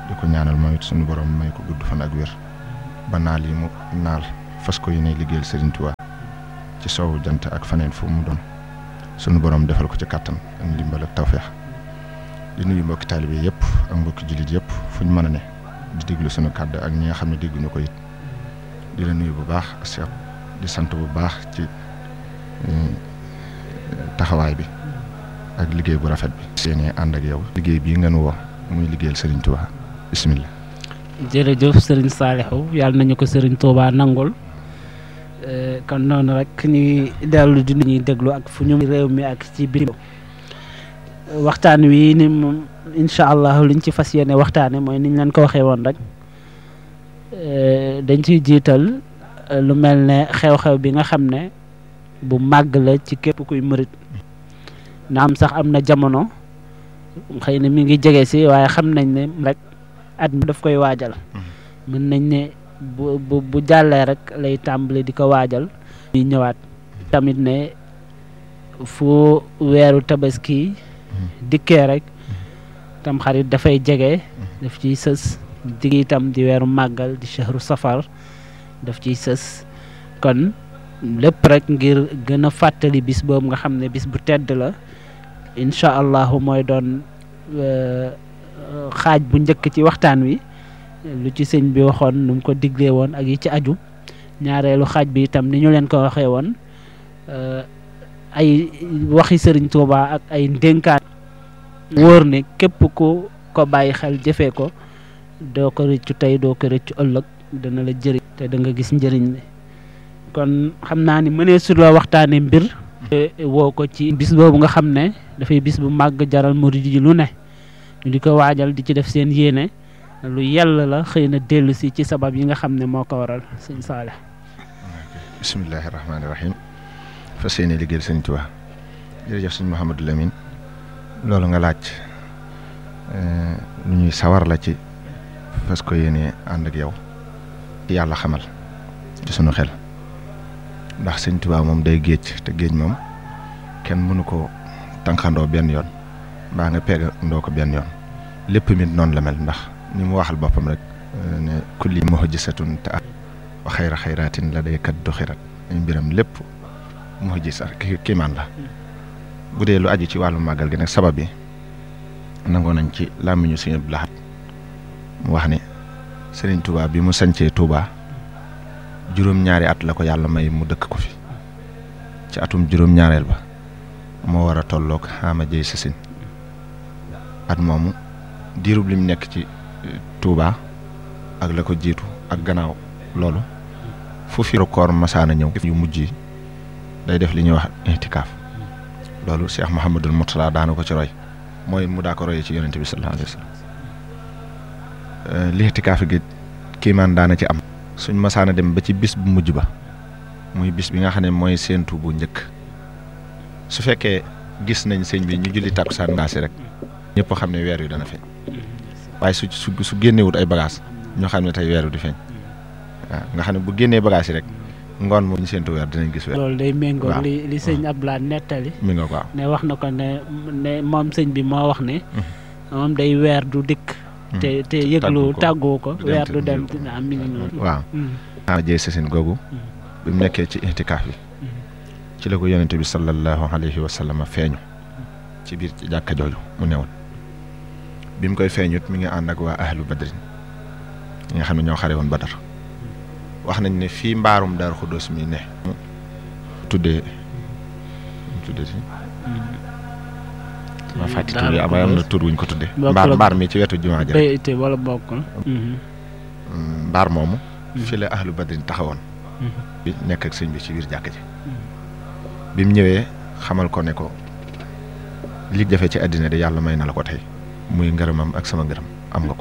di ko ñaanal mooy suñu borom may ko gudd fan ak wér ba naal yi mu naal fas ko yéene liggéeyal Serigne Touba ci soowu jant ak faneen fu mu doon sunu borom defal ko ci kàttan ak ndimbal ak tawféex di nuyu mbokki taalibe yëpp ak mbokki jullit yëpp fu ñu mën a ne di déglu sunu kàddu ak ñi nga xam ne dégguñu ko it di la nuyu bu baax Cheikh di sant bu baax ci taxawaay bi ak liggéey bu rafet bi. seenee ànd ak yow liggéey bii ngeen woo muy liggéeyal Serigne Touba bisimilah. jërëjëf Serigne Saliou yàlla nañu ko Serigne Touba nangul kon noonu rek ñuy dellu di ñuy déglu ak fu ñu réew mi ak ci biir waxtaan wi ni moom incha allah liñ ci fas yéene waxtaane mooy niñ leen ko waxee woon rek dañ ciy jiital lu mel ne xew-xew bi nga xam ne bu màgg la ci képp kuy murit na am sax am na jamono xëy na mi ngi jege si waaye xam nañ ne rek at mi daf koy waajal mën nañ ne bu jàllee rek lay tàmbali di ko waajal ñuy ñëwaat tamit ne fu weeru tabaski dikkee rek tam xarit dafay jege daf ciy sës digg itam di weeru màggal di shahru safar daf ciy sës kon lépp rek ngir gën a fàttali bis boobu nga xam ne bis bu tedd la incha allahu mooy doon xaaj bu njëkk ci waxtaan wi lu ci sëñ bi waxoon nu mu ko diglee woon ak yi ci aju ñaareelu xaaj bi itam ni ñu leen ko waxee woon ay waxi Sëriñ Tuuba ak ay ndénkaan wóor ne képp ku ko bàyyi xel jëfee ko doo ko rëccu tey doo ko rëccu ëllëg dana la jëriñ te da nga gis njëriñ li kon xam naa ni mënee su la waxtaane mbir woo ko ci bis boobu nga xam ne dafay bis bu màgg jaral murid yi lu ne ñu di ko waajal di ci def seen yéene lu yàlla la xëy na dellu si ci sabab yi nga xam ne moo ko waral sëñ Saalih. bismillahi rahmaani rahim fas yéene liggéeyal sëñ Tuubaa jërëjëf sëñ Mouhamadou Lamine loolu nga laaj lu ñuy sawar la ci fas ko yéene ànd ak yow yàlla xamal ci sunu xel ndax sëñ Tuubaa moom day géej te géej moom kenn mënu ko tànqandoo benn yoon mbaa nga peegandoo ko benn yoon lépp mit noonu la mel ndax ni mu waxal boppam rek ne kulli muhjisatun te wa xayra xayraatin la day kat du xirat ay mbiram lépp muhjisa kiimaan la bu dee lu aju ci wàllu màggal gi nag sabab bi nangoo nañ ci làmmiñu Sëñ Abdou Lahad mu wax ne Sëriñ Tuubaa bi mu sancee Tuubaa juróom-ñaari at la ko yàlla may mu dëkk ko fi ci atum juróom-ñaareel ba moo war a tolloog xaama jëy sasin at moomu diirub lim nekk ci Touba ak la ko jiitu ak gannaaw loolu fu fi koor masaana ñëw yu mujj yi day def li ñuy wax intikaaf loolu Cheikh Mouhamadul Mourtala daana ko ci roy mooy mu daa ko royee ci yonente bi sallallahu alayhi wa sallam li intikaaf gi kiimaan daana ci am suñ masaana dem ba ci bis bu mujj ba muy bis bi nga xam ne mooy séentu bu njëkk su fekkee gis nañ sëñ bi ñu julli takkusaan ngaasi rek ñëpp xam ne weer wi dana feeñ waaye su génnewut ay bagages ñoo xam ne tey weer wi di feeñ waaw nga xam ne bu génnee bagages yi rek ngoon moom ñu séentu weer dinañ gis weer. loolu day méngoo li sëñ Abdoulaye nettali. mi nga ko ne wax na ko ne moom sëñ bi moo wax ne moom day weer du dikk. te yëglu tàggoo ko weer du dem dina am mi ngi noonu. waaw. ah jëy sasin googu. bi mu nekkee ci intikaaf yi. ci la ko yonente bi sallallahu alayhi wa sallam feeñu. ci biir ci jàkka jooju mu newoon. bi mu koy feeñut mi ngi ànd ak waa ahlu badrin ñi nga xam ne ñoo xare woon badar wax nañ ne fii mbaarum Daaru Xuddoos mi ne. tuddee si. ma fàtti tur yi am na tur wuñ ko tuddee. mbaar mi ci wetu jumaa ja wala bokkul. mbaar moomu. fi la ahlu badrin taxawoon. bi nekk ak sëñ bi ci biir jàkka ji. bi mu ñëwee xamal ko ne ko li jafe ci àddina de yàlla may na la ko tey muy ngërëmam ak sama ngërëm am nga ko.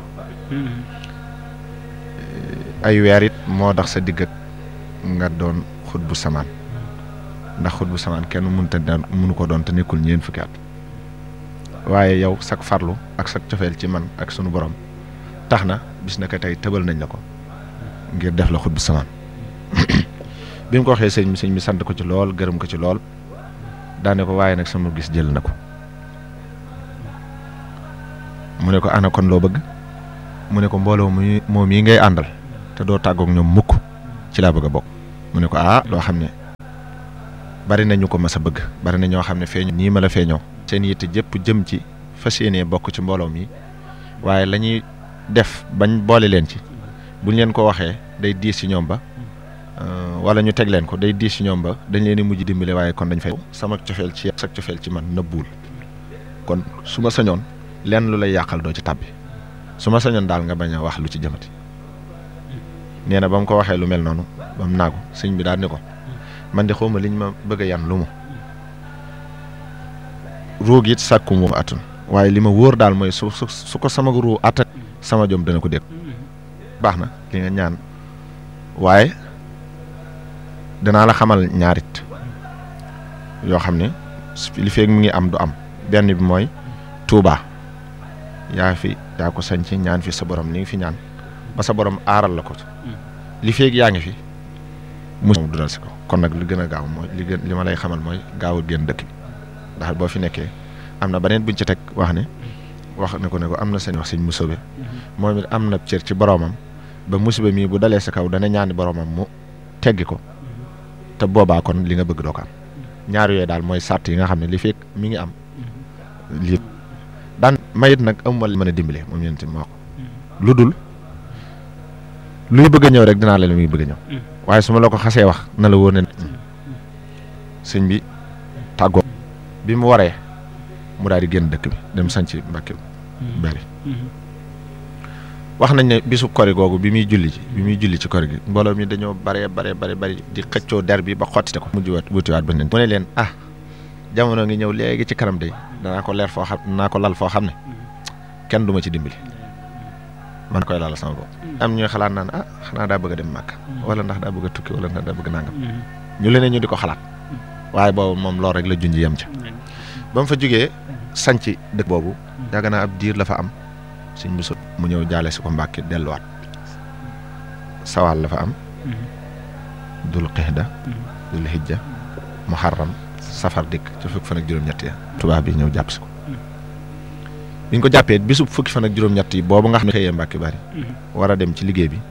ay weer it moo tax sa digg nga doon xut bu samaan ndax xut bu samaan kenn mënu ko doon te nekkul ñeent fukki at. waaye yow sak farlu ak sak cofeel ci man ak sunu borom tax na bis na ko tey tëbal nañ la ko ngir def la xut bu samaan bi mu ko waxee sëñ bi sant ko ci lool gërëm ko ci lool daane ko waaye nag sama gis jël na ko mu ne ko ana kon loo bëgg mu ne ko mbooloo mu moom yi ngay àndal te doo tàggoog ñoom mukk ci laa bëgg a bokk. mu ne ko loo xam ne bari nañu ko mas a bëgg, bari na ñoo xam ne feeñu nii ma la feeñoo seen yitte jëpp jëm ci fas yéenee bokk ci mbooloo mi, waaye la ñuy def bañ boole leen ci buñ leen ko waxee day diis ci ñoom ba wala ñu teg leen ko day diis ci ñoom ba dañ leen di mujj dimbale, waaye kon dañ fay sama cofeel ci sa cofeel ci man nëbbuwul. kon su ma sañoon lenn lu lay yàqal doo ci tàbbi, su ma sañoon daal nga bañ a wax lu ci jëmati. nee na ba mu ko waxee lu mel noonu ba mu naagu sëñ bi daal ni ko man de xawma liñ ma bëgg a yan lu mu ruug it sàkku mu atun, waaye li ma wóor daal mooy su ko sama ruu attan sama jom dana ko dégg. baax na li nga ñaan, waaye danaa la xamal ñaarit yoo xam ne li feeg mu ngi am du am. benn bi mooy Touba yaa ko sañc ñaan fi sa borom li nga fi ñaan ba sa borom aaral la ko li feeg yaa ngi fi moom du dal si ko. kon nag li gën a gaaw mooy li ma lay xamal mooy gaawul génn dëkk bi, ndax boo fi nekkee am na beneen buñ ci teg wax ne ko am na seen wax sëñ musobe moom it am na cër ci boromam ba musiba mii bu dalee sa kaw dana ñaani boromam mu teggi ko, te boobaa kon li nga bëgg doo ko am. ñaar yooyu daal mooy sàrt yi nga xam ne li fekk mi ngi am lii daan mayit nag amuma mën a dimbale moom yéen moo ko lu dul luy bëgg a ñëw rek dinaa la muy bëgg a ñëw, waaye su ma la ko xasee wax na la wóor ne sëñ bi tàggoo bi mu waree mu daal di génn dëkk bi dem sanc Mbàkke bari. wax nañ ne bisu kori googu bi muy julli ci kori gi mbooloo mi dañoo bare di xëccoo der bi ba xottite ko mujj wutiwaat ba mu ne leen jamono ngi ñëw léegi ci kanam de danaa ko lal foo xam ne kenn du ma ci dimbali, man koy lal sama bopp. am ñuy xalaat naan xanaa daa bëgg a dem Màkka wala ndax daa bëgg a tukki wala ndax daa bëgg nangam ñu leen ñu di ko xalaat, waaye boobu moom loolu rek la junj yem ca. ba mu fa jógee sanc dëkk boobu yàgg naa ab diir la fa am sëñ Muso mu ñëw jaale si ko Mbàkke delluwaat. Sawal la fa am dul qixda dul hijja muharram safar dikk ci fukki fan ak juróom-ñett ya tubaab bi ñëw jàpp si ko. biñ ko jàppee bisub fukki fan ak juróom-ñett yi boobu nga xam ne xëyee Mbàkke Bari war a dem ci liggéey bi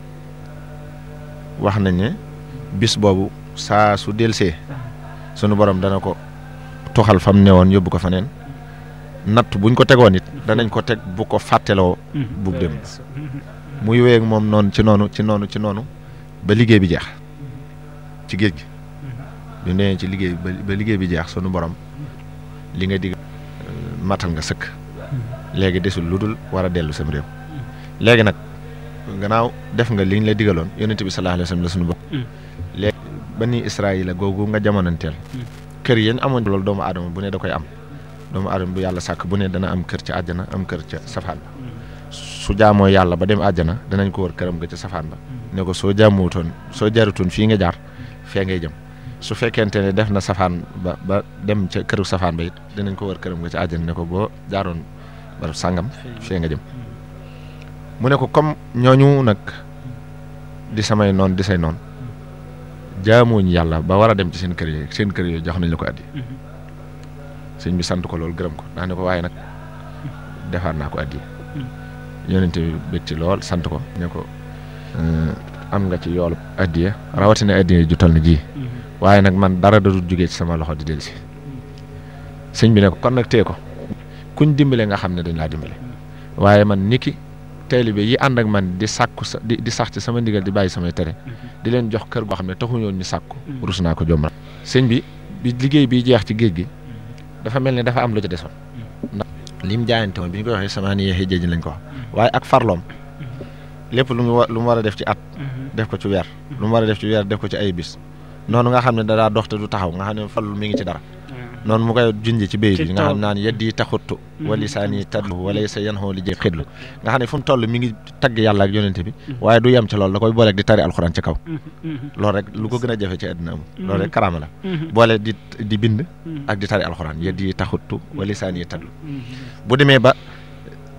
wax nañ ne bis boobu saa su delsee sunu borom dana ko toxal fam newoon yóbbu ko faneen. natt buñ ko tegoon it danañ ko teg bu ko fàtteloo bu dem muy wéy ak moom noonu ci noonu ba liggéey bi jeex ci géej gi. bi nee ci liggéey ba liggéey bi jeex sunu borom li nga dig matal nga sëkk léegi desul lu dul war a dellu sam réew. léegi nag gannaaw def nga liñ la digaloon yonent bi sallallahu alayhi wasallam la sunu bopp léegi bani Israayila googu nga jamonanteel kër yéen amoon loolu doomu aadama bu ne da koy am. doomu aadama bu yàlla sàkk bu ne dana am kër ca àjjana am kër ca safaan ba su jaamoo yàlla ba dem àjjana danañ ko wër këram nga ca safaan ba ne ko soo jarutoon fii nga jaar fee ngay jëm su fekkente ne def na safaan ba dem ca këru safaan ba it danañ ko wër këram nga ca àjjana ne ko boo jaaroon barab sàngam fee nga jëm. mu ne ko comme ñooñu nag di samay noon di say noon jaamuñ yàlla ba war a dem ci seen kër yooyu jox nañ la ko addi. sëñ bi sant ko loolu gërëm ko daa ne ko waaye nag defaat naa ko addiya yonent bi bég ci lool sant ko ne ko am nga ci yoolu addiya rawatina addiya ju toll ni ji waaye nag man dara da du jógee ci sama loxo di dellu si. sëñ bi ne ko kon nag tee ko kuñ dimbale nga xam ne dañ laa dimbale, waaye man niki taalibe yi ànd ak man di sàkku di sax ci sama ndigal di bàyyi samay tere di leen jox kër goo xam ne taxuñoon ñu sàkku rus naa ko jommal. sëñ bi liggéey bi jeex ci géej gi dafa mel ne dafa am lu ci desoon ndax lim jaayante woon bi ñu koy waxee sama ni yeexee jéej lañ ko wax waaye ak farloom lépp lu mu war a def ci at def ko ci weer lu mu war a def ci weer def ko ci ay bis noonu nga xam ne daa dox te du taxaw nga xam ne farlu mi ngi ci dara noonu mu koy junj ci béy bi nga xam naan yeddi taxuttu wali saani tadlu wala sa yan xoo li jee xidlu nga xam ne fu mu toll mi ngi tagg yàlla ak yonente bi waaye du yem ci loolu da koy booleeg di tari alxuraan ci kaw loolu rek lu ko gën a jafe ci àddina amul loolu rek karaama la boole di bind ak di tari alxuraan yeddi taxuttu wali saani tadlu bu demee ba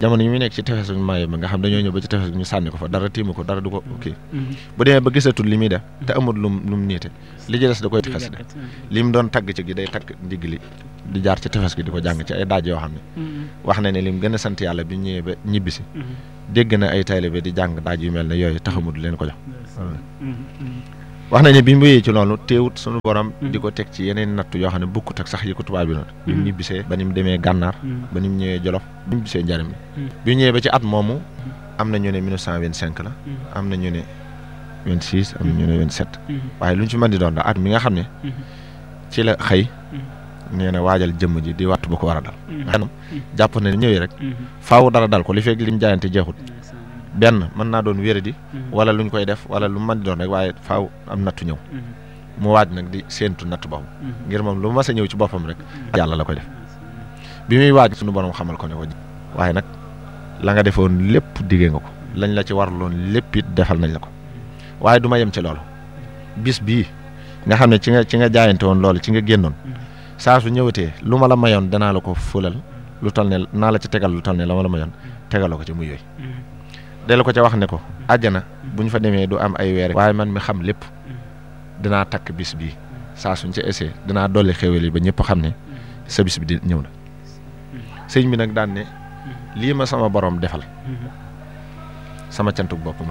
jamono yi muy nekk ci tefesu maayo ba nga xam dañoo ñëw ba ci tefes ñu sànni ko fa dara tiimu ko dara du ko kii bu demee ba gisatul li muy def te amul lum niite li ci des da koy xasida li mu doon tagg ci gi day tagg ndigg li di jaar ci tefes gi di ko jàng ci ay daaj yoo xam ne wax na ne lim gën a sant yàlla bi ñëwee ba ñibbisi dégg na ay taalibe di jàng daaj yu mel ne yooyu taxamul leen ko jox wax nañ ne bi mu wéyee ci loolu teewut suñu borom di ko teg ci yeneen natt yoo xam ne bukkut ak sax yi ko tubaab bi noonu bi mu ñibbisee ba ni mu demee gànnaar ba ni mu ñëwee jolof bi mu ñibbisee njariñ bi mu ñëwee ba ci at moomu am na ñu ne 1925 la am na ñu ne 26 am na ñu ne 27 waaye lu ñu ci mën di doon da at mi nga xam ne ci la xëy nee na waajal jëmm ji di wattu ba ko war a dal xanam jàpp na ñëwee rek faaw dara dal ko li fekk li mu jaayante jeexut benn mën naa doon wéradi wala lu ñu koy def wala lu mën di doon rek waaye faaw am nattu ñëw mu waaj nag di séentu natt boobu ngir moom lu mas a ñëw ci boppam rek yàlla la koy def bi muy waaj suñu borom xamal ko ne ko waaye nag la nga defoon lépp diggee nga ko lañ la ci warloon lépp it defal nañ la ko waaye du ma yem ci loolu bis bii nga xam ne ci nga jaayante woon loolu ci nga génnoon saa su ñëwatee lu ma la mayoon danaa la ko fulal lu toll ne naa la ci tegal lu toll ne la ma la mayoon tegaloo ko ci muy yooyu delu ko ca wax ne ko àjjana bu ñu fa demee du am ay weer waaye man mi xam lépp dinaa takk bis bii saa suñ ca essayé dinaa dolli xéwal yi ba ñëpp xam ne sa bis bi di ñëw na sëñ bi nag daan ne lii ma sama borom defal sama cantuk bopp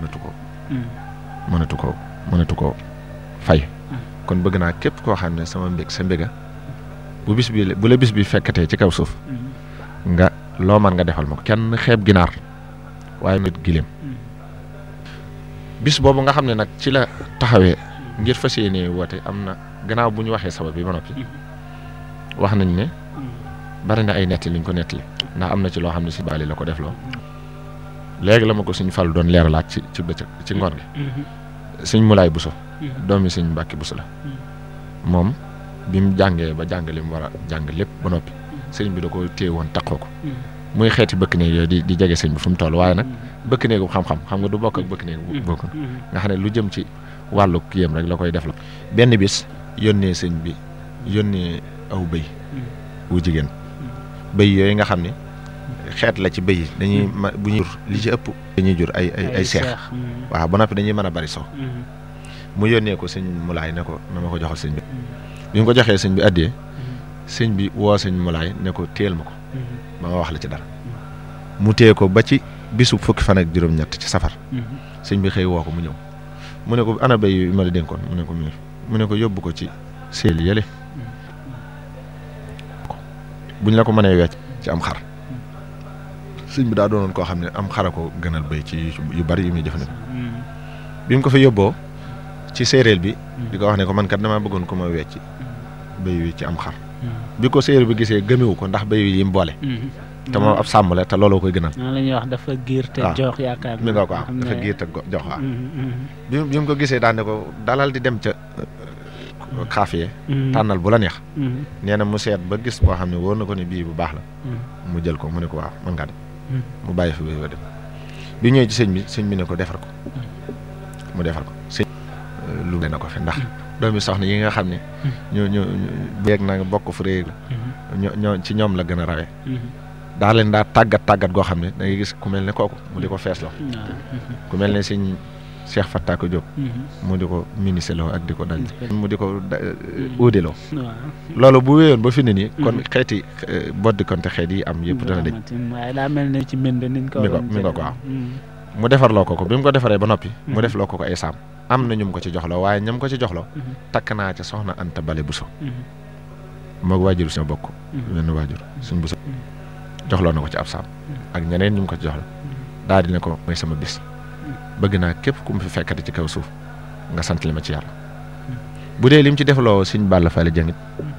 mënatu koo fay kon bëgg naa képp koo xam ne sama mbég sa mbéga bu la bis bi fekkatee ci kaw suuf nga loo man nga defal ma ko kenn xeeb ginaar waaye nit gileem bis boobu nga xam ne nag ci la taxawee ngir fas yéene woote am na gannaaw bu ñu waxee sabab bi ba noppi wax nañ ne bari na ay netti liñ ko nettali ndax am na ci loo xam ne si baali la ko def loo léegi la ma ko suñ fal doon leeralaat ci bëccëg ci ngoon gi suñ Mulaay Buso doomi suñ Mbàkke Buso la moom bi mu jàngee ba jàng li mu war a jàng lépp ba noppi sëñ bi da ko téye woon taqoo ko muy xeeti bëkk néeg yooyu di jege sëñ bi fu mu toll waaye nag bëkk néegu xam-xam nga du bokk ak bëkk néegu bokk nga xam ne lu jëm ci wàllu kiyam rek la koy def la benn bis yónnee sëñ bi yónnee aw bëy wu jigéen bëy yooyu nga xam ne xeet la ci bëy yi dañuy bu ñuy jur li ci ëpp dañuy jur ay seex waaw ba noppi dañuy mën a bari sow mu yónnee ko sëñ Mulaay ne ko na ma ko joxal sëñ bi mu ko joxee sëñ bi addee sëñ bi woo sëñ Mulaay ne ko téel ma ko ma wax la ci dara mu téye ko ba ci bisu fukki fan ak juróom-ñett ci safar sëñ bi xëy woo ko mu ñëw mu ne ko ana béy yi ma la dénkoon mu ne ko yóbbu ko ci seel yële buñ la ko mënee wecc ci am xar sëñ bi daa doonoon koo xam ne am xara ko gënal béy ci yu bari yu muy jëfandikoo bi mu ko fa yóbboo ci séeréel bi di ko wax ne ko man kat damaa bëggoon ko ma wecc béy wi ci am xar bi ko séeréer bi gisee gëmewu ko ndax béy yi mu boole te moom ab sàmm la te looloo koy gënal la ñuy wax dafa giir te jox yaakaar mi nga ko am dafa giir te jox waaw bi mu ko gisee daan ne ko dalal di dem ca xaafiye tànnal bu la neex nee na mu seet ba gis boo xam ne wóor na ko ne bii bu baax la mu jël ko mu ne ko waaw mën ngaa dem mu bàyyi fi béy wa dem bi ñëwee ci sëñ bi ne ko defar ko mu defar ko sëñ lu na ko fi ndax doomi soxna yi nga xam ne ñu beeg na nga bokk fu réeg la ñoo ci ñoom la gën a rawee daa leen daa tàggat goo xam ne da ngay gis ku mel ne kooku mu di ko feesloo ku mel ne sëñ Cheikh Fattako Diop mu di ko miniseloo ak di ko dal mu di ko uudeloo loolu bu wéyoon ba fi ne nii kon xeeti boddi konte xeet yi am yëpp dana dëj waaye daa mel ne ci mbind niñ ko mi nga ko waaw mu defarloo ko bi mu ko defaree ba noppi mu def loo ko ay saam am na ñum ko ci joxloo waaye ñam ko ci joxloo takk naa ca soxna Anta Bale Buso moog waajur suñu bokk wenn waajur suñ Buso joxloo na ko ci ab saam ak ñeneen ñu ko ci joxla daal di ne ko mooy sama bis bëgg naa képp ku mu fi fekkati ci kaw suuf nga sant li ma ci yàlla bu dee lim ci defloo Sëñ Balla Fally Dieng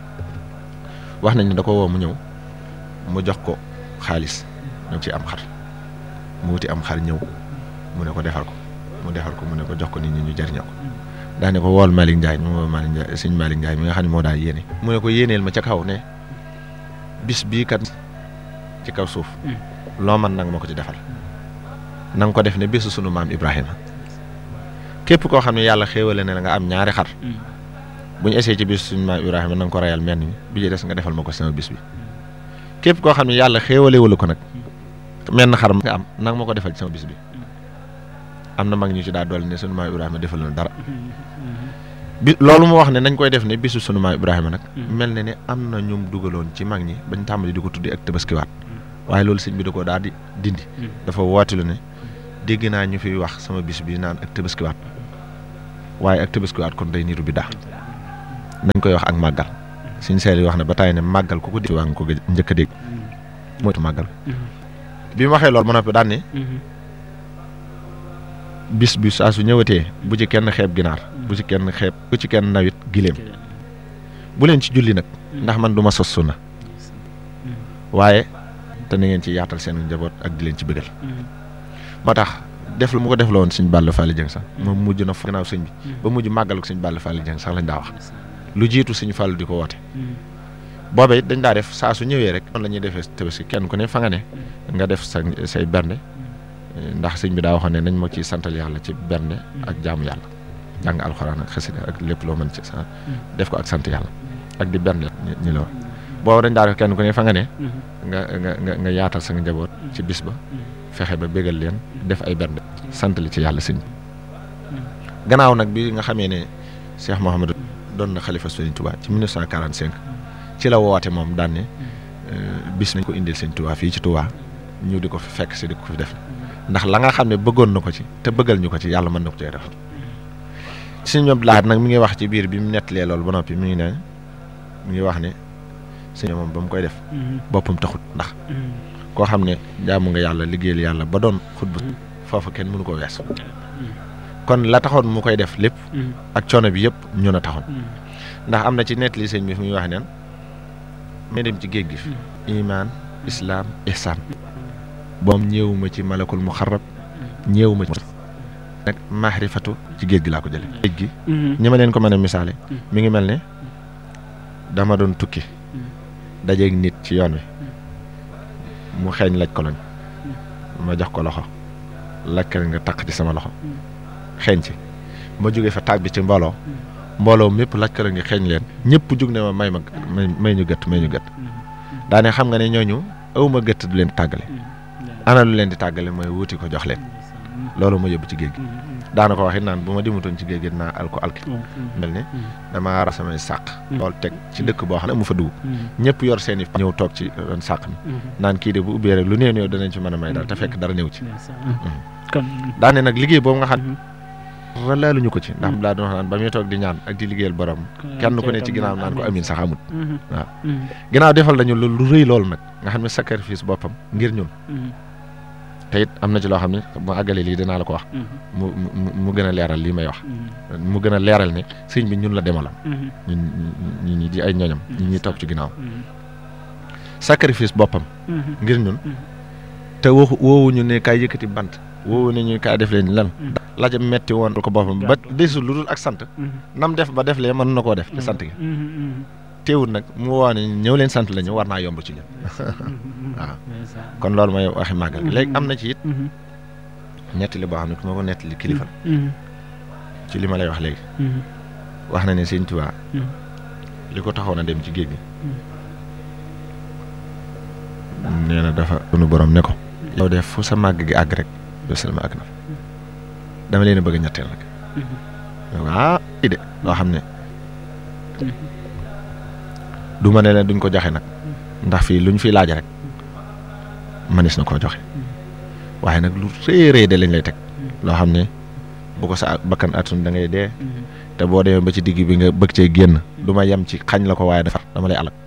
wax nañ ne da ko woo mu ñëw mu jox ko xaalis ñu ci am xar mu wuti am xar ñëw mu ne ko defal ko mu defal ko mu ne ko jox ko nit ñi ñu jariñoo ko daa ne ko wool Malick Ndiaye mu woo Malick Ndiaye Sëñ Malick Ndiaye mi nga xam ne moo daal yéene mu ne ko yéeneel ma ca kaw ne bis bii kat ci kaw suuf loo man nag ma ko ci defal na nga ko def ne bésu sunu maam Ibrahima képp koo xam ne yàlla xéewale ne la nga am ñaari xar bu ñu essayé ci bésu sunu maam Ibrahima na nga ko reyal mel ni bi ci des nga defal ma ko sama bis bi képp koo xam ne yàlla xéewale wala ko nag menn xar nga am nag ma ko defal ci sama bis bi am na mag ñu ci daa dolli ne sunu maam Ibrahima defal na dara bi loolu mu wax ne nañ koy def ne bisu sunu maam Ibrahima nag mel na ne am na ñum dugaloon ci mag ñi bañ tàmbali di ko tuddi ak tabaskiwaat waaye loolu sëñ bi da ko daal di dindi dafa woote lu ne dégg naa ñu fiy wax sama bis bi naan ak tabaskiwaat waaye ak tabaskiwaat kon day niru bi daa nañ koy wax ak màggal suñ seel yi wax ne ba tàyyi ne màggal ku ko dégg waa nga ko njëkk a dégg mooy màggal bi mu waxee loolu ba noppi daan ne bis bi saa su ñëwatee bu ci kenn xeeb ginaar bu ci kenn nawit giléem bu leen ci julli nag ndax man du ma sos sunna waaye te na ngeen ci yaatal seen njaboot ak di leen ci bëggal moo tax def lu mu ko def la woon sëñ Balla Fally Dieng sax moom mujj na gannaaw sëñ bi ba mujj màggal ko sëñ Balla Fally Dieng sax lañ daa wax lu jiitu sëñ Fallu di ko woote booba it dañ daa def saa su ñëwee rek noonu la ñuy defee tabaski kenn ku ne fa nga ne nga def say bernde ndax sëñ bi daa waxoon ne nañ ma ciy santal yàlla ci bernde ak jaamu yàlla jàng alxuraan ak xasida ak lépp loo mën ci sa def ko ak sant yàlla ak di bernde ñi la wax booba dañ daa def kenn ku ne fa nga ne nga yaatal sa njaboot ci bis ba fexe ba bégal leen def ay bernde sant li ci yàlla sëñ bi gannaaw nag bi nga xamee ne Cheikh Mouhamadou doon na xalifa Sëñ Touba ci 1945 ci la woote moom daan ne bis nañ ko indil Sëñ Touba fii ci Touba ñu di ko fi fekk si di ko fi def ndax la nga xam ne bëggoon na ko ci te bëggal ñu ko ci yàlla mën na ko cee def Sëñ Abdou Lahad nag mi ngi wax ci biir bi mu nettalee loolu ba noppi mi ngi wax ne sëñ moom ba mu koy def boppam taxut ndax koo xam ne jaamu nga yàlla liggéeyal yàlla ba doon xutba foofu kenn mënu ko wees kon la taxoon mu koy def lépp ak coono bi yëpp ñu na taxoon ndax am na ci nettali sëñ bi fu muy wax neen may dem ci géej gi fi iman islam ihsan boom ñëwuma ci malakul muxarrab ñëwuma ci nag mahrifatu ci géej gi laa ko jële géej gi ñi ma leen ko mën a misaale mi ngi mel ne dama doon tukki dajeeg nit ci yoon wi mu xeeñ laj ko lañ ma jox ko loxo lakkal nga taq ci sama loxo xeeñ ci ma jógee fa tàbbi ci mbooloo mépp lakkal nga xeeñ leen ñëpp jug ne ma may ñu gët daane xam nga ne ñooñu awma gët du leen tàggale ana lu leen di tàggale mooy wuti ko jox leen loolu ma yóbbu ci géej gi daana ko waxit naan bu ma dimutoon ci géej gi naa alki mel ne damaa ra samay sàq loolu teg ci dëkk boo xam ne mu fa dugg ñëpp yor seen i ñëw toog ci doon sàq mi naan kii de bu ubbee rek lu néew néew danañ ci mën a may daal te fekk dara néew ci daane nag liggéey boobu nga xam laaluñu ko ci ndax laa doon wax naan ba muy toog di ñaan ak di liggéeyal borom kenn ku ne ci ginnaaw naan ko amin sax amut waaw ginnaaw defal nañu lu rëy loolu nag nga xam ne sacrifice boppam ngir ñun te it am na ci loo xam ne mu àggale lii dinaa la ko wax mu gën a leeral lii may wax mu gën a leeral ne sëñ bi ñun la demalam ñun ñi di ay ñoñam ñi ñuy topp ci ginnaaw sacrifice boppam ngir ñun te woowuñu ne kaay yëkkati bant woowu ne ñu kaay def leen lan laja metti woon ko boppam ba desul lu dul ak sant nam def ba def lee mën na koo def te sant gi teewul nag mu woo ne ñëw leen sant la ñu war naa yomb ci ñun waaw kon loolu mooy waxi màggal léegi am na ci it nettali boo xam ne ku ma ko nettali kilifa ci li ma lay wax léegi wax na ne Sëñ Tuubaa li ko taxoon a dem ci géej gi nee na dafa sunu borom ne ko yow def fu sa màgg gi àgg rek yow selma àgg na dama leen a bëgg a ñetteel nag waaw de loo xam ne du ma ne leen duñ ko joxe nag ndax fii luñ fi laaj rek manis na koo joxe waaye nag lu rëy de lañ lay teg loo xam ne bu ko sa bakkan atun da ngay dee te boo demee ba ci digg bi nga bëgg cee génn du ma yem ci xañ la ko waaye dafa dama lay alal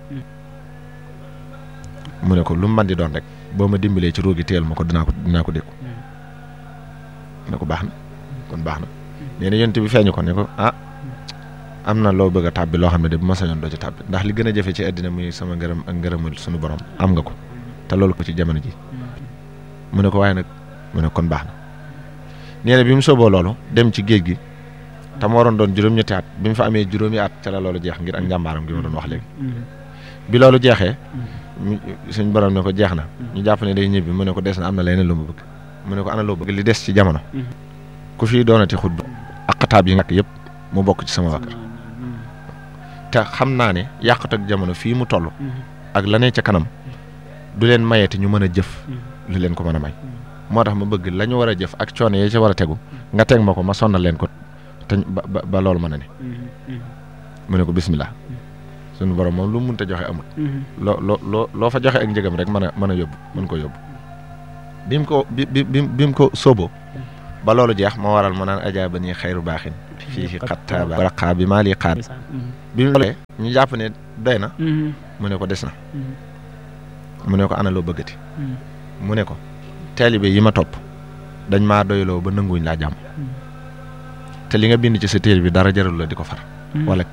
mu ne ko lu mu mën di doon rek boo ma dimbalee ci ruugi teel ma ko dinaa ko dékku ne ko baax na kon baax na nee na yonent bi feeñu ko ne ko am na loo bëgg a tàbbi loo xam ne de bu ma sañoon doo ci tàbbi ndax li gën a jafe ci àddina muy sama ngërëm ak ngërëmul suñu borom am nga ko te loolu ko ci jamono ji mu ne ko waaye nag mu ne kon baax na nee na bi mu sooboo loolu dem ci géej gi te mu waroon doon juróom-ñetti at bi mu fa amee juróomi at ca la loolu jeex ngir ak njàmbaaram gi ma doon wax léegi bi loolu jeexee suñ borom ne ko jeex na ñu jàpp ne day ñibbi mu ne ko des na am na leneen lu mu bëgg mu ne ko ana loo bëgg li des ci jamono ku fii doonati xutba ak xataab yi nga yëpp mu bokk ci sama waa kër te xam naa ne yàqut ak jamono fii mu toll ak la ne ca kanam du leen mayeeti ñu mën a jëf lu leen ko mën a may moo tax ma bëgg la ñu war a jëf ak coono yi ci war a tegu nga teg ma ko ma sonnal leen ko te ba loolu mën a ne mu ne ko bismillah suñu borom moom lu mu mënta joxe amul loo fa joxe ak njëgam rek mën a yóbbu mën ko yóbbu bi mu ko sóoboo ba loolu jeex moo waral mu naan ajaaba nii xayru baaxin fii xattaaba raqaa bi maa lii xaar bi mu loolee ñu jàpp ne doy na mu ne ko des na mu ne ko ana loo bëggati mu ne ko taalibe yi ma topp dañ maa doyloo ba nanguñ laa jàmm te li nga bind ci sa téere bi dara jarul la di ko far wala